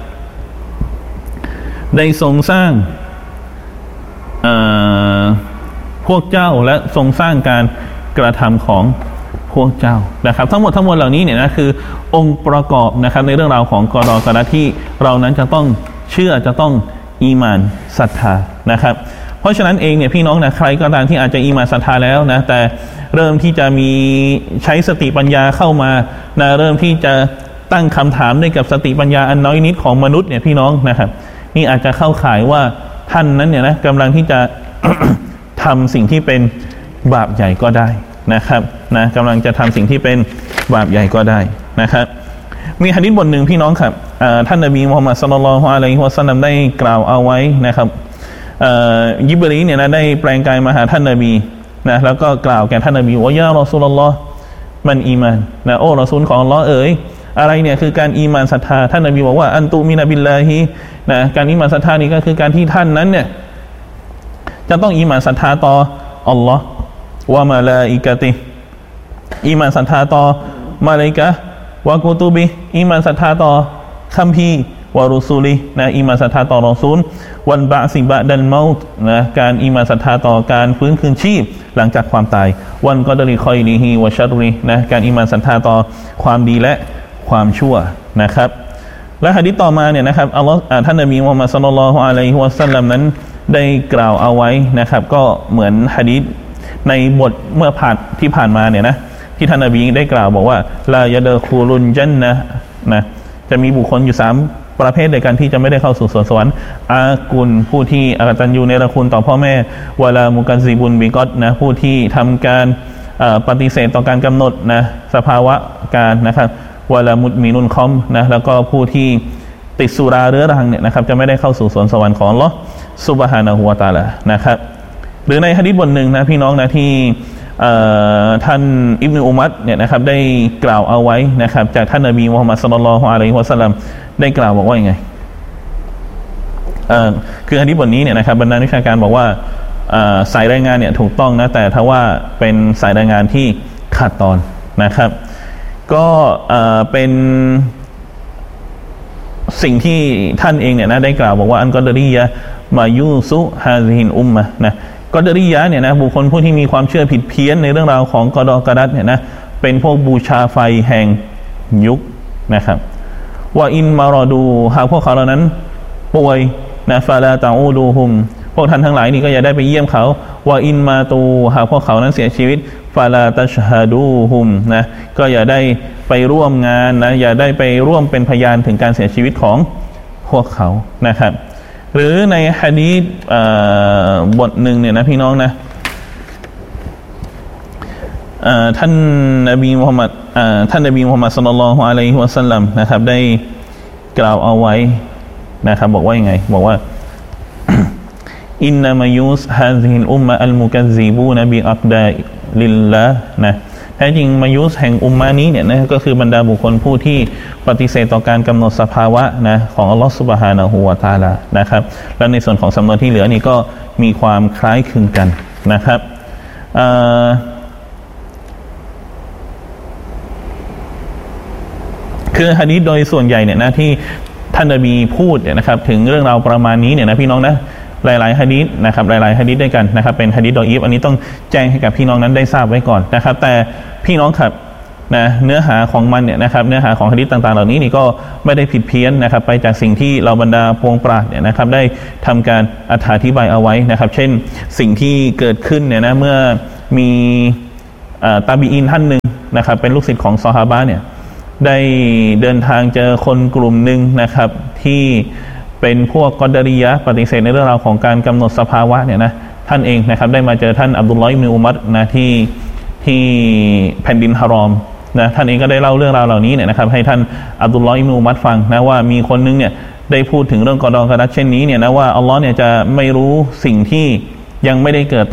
ได้ทรงสร้างพวกเจ้าและทรงสร้างการกระทำของพวกเจ้านะครับทั้งหมดทั้งมวลเหล่านี้เนี่ยนะคือองค์ประกอบนะครับในเรื่องราวของกอฎอกอดัรที่เรานั้นจะต้องเชื่อจะต้องอีหม่านศรัทธานะครับเพราะฉะนั้นเองเนี่ยพี่น้องนะใครก็ตามที่อาจจะอีหม่านศรัทธาแล้วนะแต่เริ่มที่จะมีใช้สติปัญญาเข้ามานะเริ่มที่จะตั้งคำถามด้วยกับสติปัญญาอันน้อยนิดของมนุษย์เนี่ยพี่น้องนะครับนี่อาจจะเข้าข่ายว่าท่านนั้นเนี่ยนะกำลังที่จะ ทำสิ่งที่เป็นบาปใหญ่ก็ได้นะครับนะกำลังจะทำสิ่งที่เป็นบาปใหญ่ก็ได้นะครับมีหะดีษบทหนึ่งพี่น้องครับท่านนบีมุฮัมมัดศ็อลลัลลอฮุอะลัยฮิวะซัลลัมได้กล่าวเอาไว้นะครับยิบรีลเนี่ยนะได้แปลงกายมาหาท่านนบีนะแล้วก็กล่าวแก่ท่านนบีว่ายารอซูลุลลอฮ์มันอีมานนะโอ้รอซูลของอัลเลาะห์เอ๋ยอะไรเนี่ยคือการอีมานศรัทธาท่านนบีบอกว่าอันตุมินะบิลลาฮินะการอีมานศรัทธานี่ก็คือการที่ท่านนั้นเนี่ยจะต้องอีมานศรัทธาต่ออัลลอฮ์วะมาลาอิกะติอีมานศรัทธาต่อมาลาอิกะฮ์วะกุตุบิอีมานศรัทธาต่อคัมภีร์วะรุซูลินะอีมานศรัทธาต่อรอซูลวันบะซิบะดัลเมาต์นะการอีมานศรัทธาต่อการฟื้นคืนชีพหลังจากความตายวันกอดริคอยลิฮิวะชัรรินะการอีมานศรัทธาต่อความดีและความชั่วนะครับและหะดีษต่อมาเนี่ยนะครับอัลเลาะห์ท่านนบีมุฮัมมัดศ็อลลัลลอฮุอะลัยฮิวะซัลลัมนั้นได้กล่าวเอาไว้นะครับก็เหมือนหะดีษในบทเมื่อผ่านที่ผ่านมาเนี่ยนะที่ท่านนบีได้กล่าวบอกว่าลายะดะคูลุนญันนะนะจะมีบุคคลอยู่สามประเภทด้วยกันที่จะไม่ได้เข้าสู่สวนสวรรค์อากุลผู้ที่อกตัญญูเนรคุณต่อพ่อแม่วะลามุกัซซิบุนบิกอตนะผู้ที่ทำการปฏิเสธต่อการกำหนดนะสภาวะการนะครับวะลามุดมินุนคอมนะแล้วก็ผู้ที่ติดสุราเรื้อรังเนี่ยนะครับจะไม่ได้เข้าสู่สวนสวรรค์ของอัลเลาะห์ซุบฮานะฮูวะตะอาลานะครับหรือในหะดีษบทหนึ่งนะพี่น้องนะที่ท่านอิบนุอุมัรเนี่ยนะครับได้กล่าวเอาไว้นะครับจากท่านนบีมุฮัมมัดศ็อลลัลลอฮุอะลัยฮิวะซัลลัมได้กล่าวบอกว่ายังไงคือหะดีษบทนี้เนี่ยนะครับบรรดาวิชาการบอกว่าสายรายงานเนี่ยถูกต้องนะแต่ถ้าว่าเป็นสายรายงานที่ขาดตอนนะครับก็เป็นสิ่งที่ท่านเองเนี่ยนะได้กล่าวบอกว่าอันกอดรียะมายูซุฮาซิฮินอุมมะนะกอดรียะเนี่ยนะบุคคลผู้ที่มีความเชื่อผิดเพี้ยนในเรื่องราวของกอฎอกอดัรเนี่ยนะเป็นพวกบูชาไฟแห่งยุคนะครับว่าอินมารอดูหากพวกเขาเหล่านั้นป่วยนะฟาลาตาอูดูฮุมพวกท่านทั้งหลายนี่ก็อย่าได้ไปเยี่ยมเขาว่าอินมาตูหากพวกเขานั้นเสียชีวิตฟาลาตัชฮาดูฮุมนะก็อย่าได้ไปร่วมงานนะอย่าได้ไปร่วมเป็นพยานถึงการเสียชีวิตของพวกเขานะครับหรือในหะดีษบทหนึ่งเนี่ยนะพี่น้องนะท่านนบีมุฮัมมัดท่านนบีมุฮัมมัดศ็อลลัลลอฮุอะลัยฮิวะซัลลัมนะครับได้กล่าวเอาไว้นะครับบอกว่ายังไงบอกว่าอินนามายูสฮาซิฮิลอุมมะอัลมุกัซซิบูนบิอักดาลิลลาห์นะแท้จริงมายุสแห่งอุมมะนี้เนี่ยนะก็คือบรรดาบุคคลผู้ที่ปฏิเสธต่อการกำหนดสภาวะนะของอัลลอฮฺซุบฮานะฮูวะตะอาลานะครับและในส่วนของสำนวนที่เหลือนี่ก็มีความคล้ายคลึงกันนะครับคือหะดีษโดยส่วนใหญ่เนี่ยนะที่ท่านนบีพูดเนี่ยนะครับถึงเรื่องราวประมาณนี้เนี่ยนะพี่น้องนะหลายๆหะดีษนะครับหลายๆหะดีษด้วยกันนะครับเป็นหะดีษดออีฟอันนี้ต้องแจ้งให้กับพี่น้องนั้นได้ทราบไว้ก่อนนะครับแต่พี่น้องครับนะเนื้อหาของมันเนี่ยนะครับเนื้อหาของหะดีษต่างๆเหล่านี้นี่ก็ไม่ได้ผิดเพี้ยนนะครับไปจากสิ่งที่เราบรรดาพวงปราชญ์เนี่ยนะครับได้ทำการอธิบายเอาไว้นะครับเช่นสิ่งที่เกิดขึ้นเนี่ยนะเมื่อมีตาบีอีนท่านหนึ่งนะครับเป็นลูกศิษย์ของซอฮาบะห์เนี่ยได้เดินทางเจอคนกลุ่มหนึ่งนะครับที่เป็นพวกกอดารียะห์ปฏิเสธในเรื่องราวของการกำหนดสภาวะเนี่ยนะท่านเองนะครับได้มาเจอท่านอับดุลลอฮ์อิบนุอุมัรนะที่ที่แผ่นดินฮารอมนะท่านเองก็ได้เล่าเรื่องราวเหล่านี้เนี่ยนะครับให้ท่านอับดุลลอฮ์อิบนุอุมัรฟังนะว่ามีคนนึงเนี่ยได้พูดถึงเรื่องกอดอกอดัชเช่นนี้เนี่ยนะว่าอัลลอฮ์เนี่ยจะไม่รู้สิ่งที่ยังไม่ได้เกิด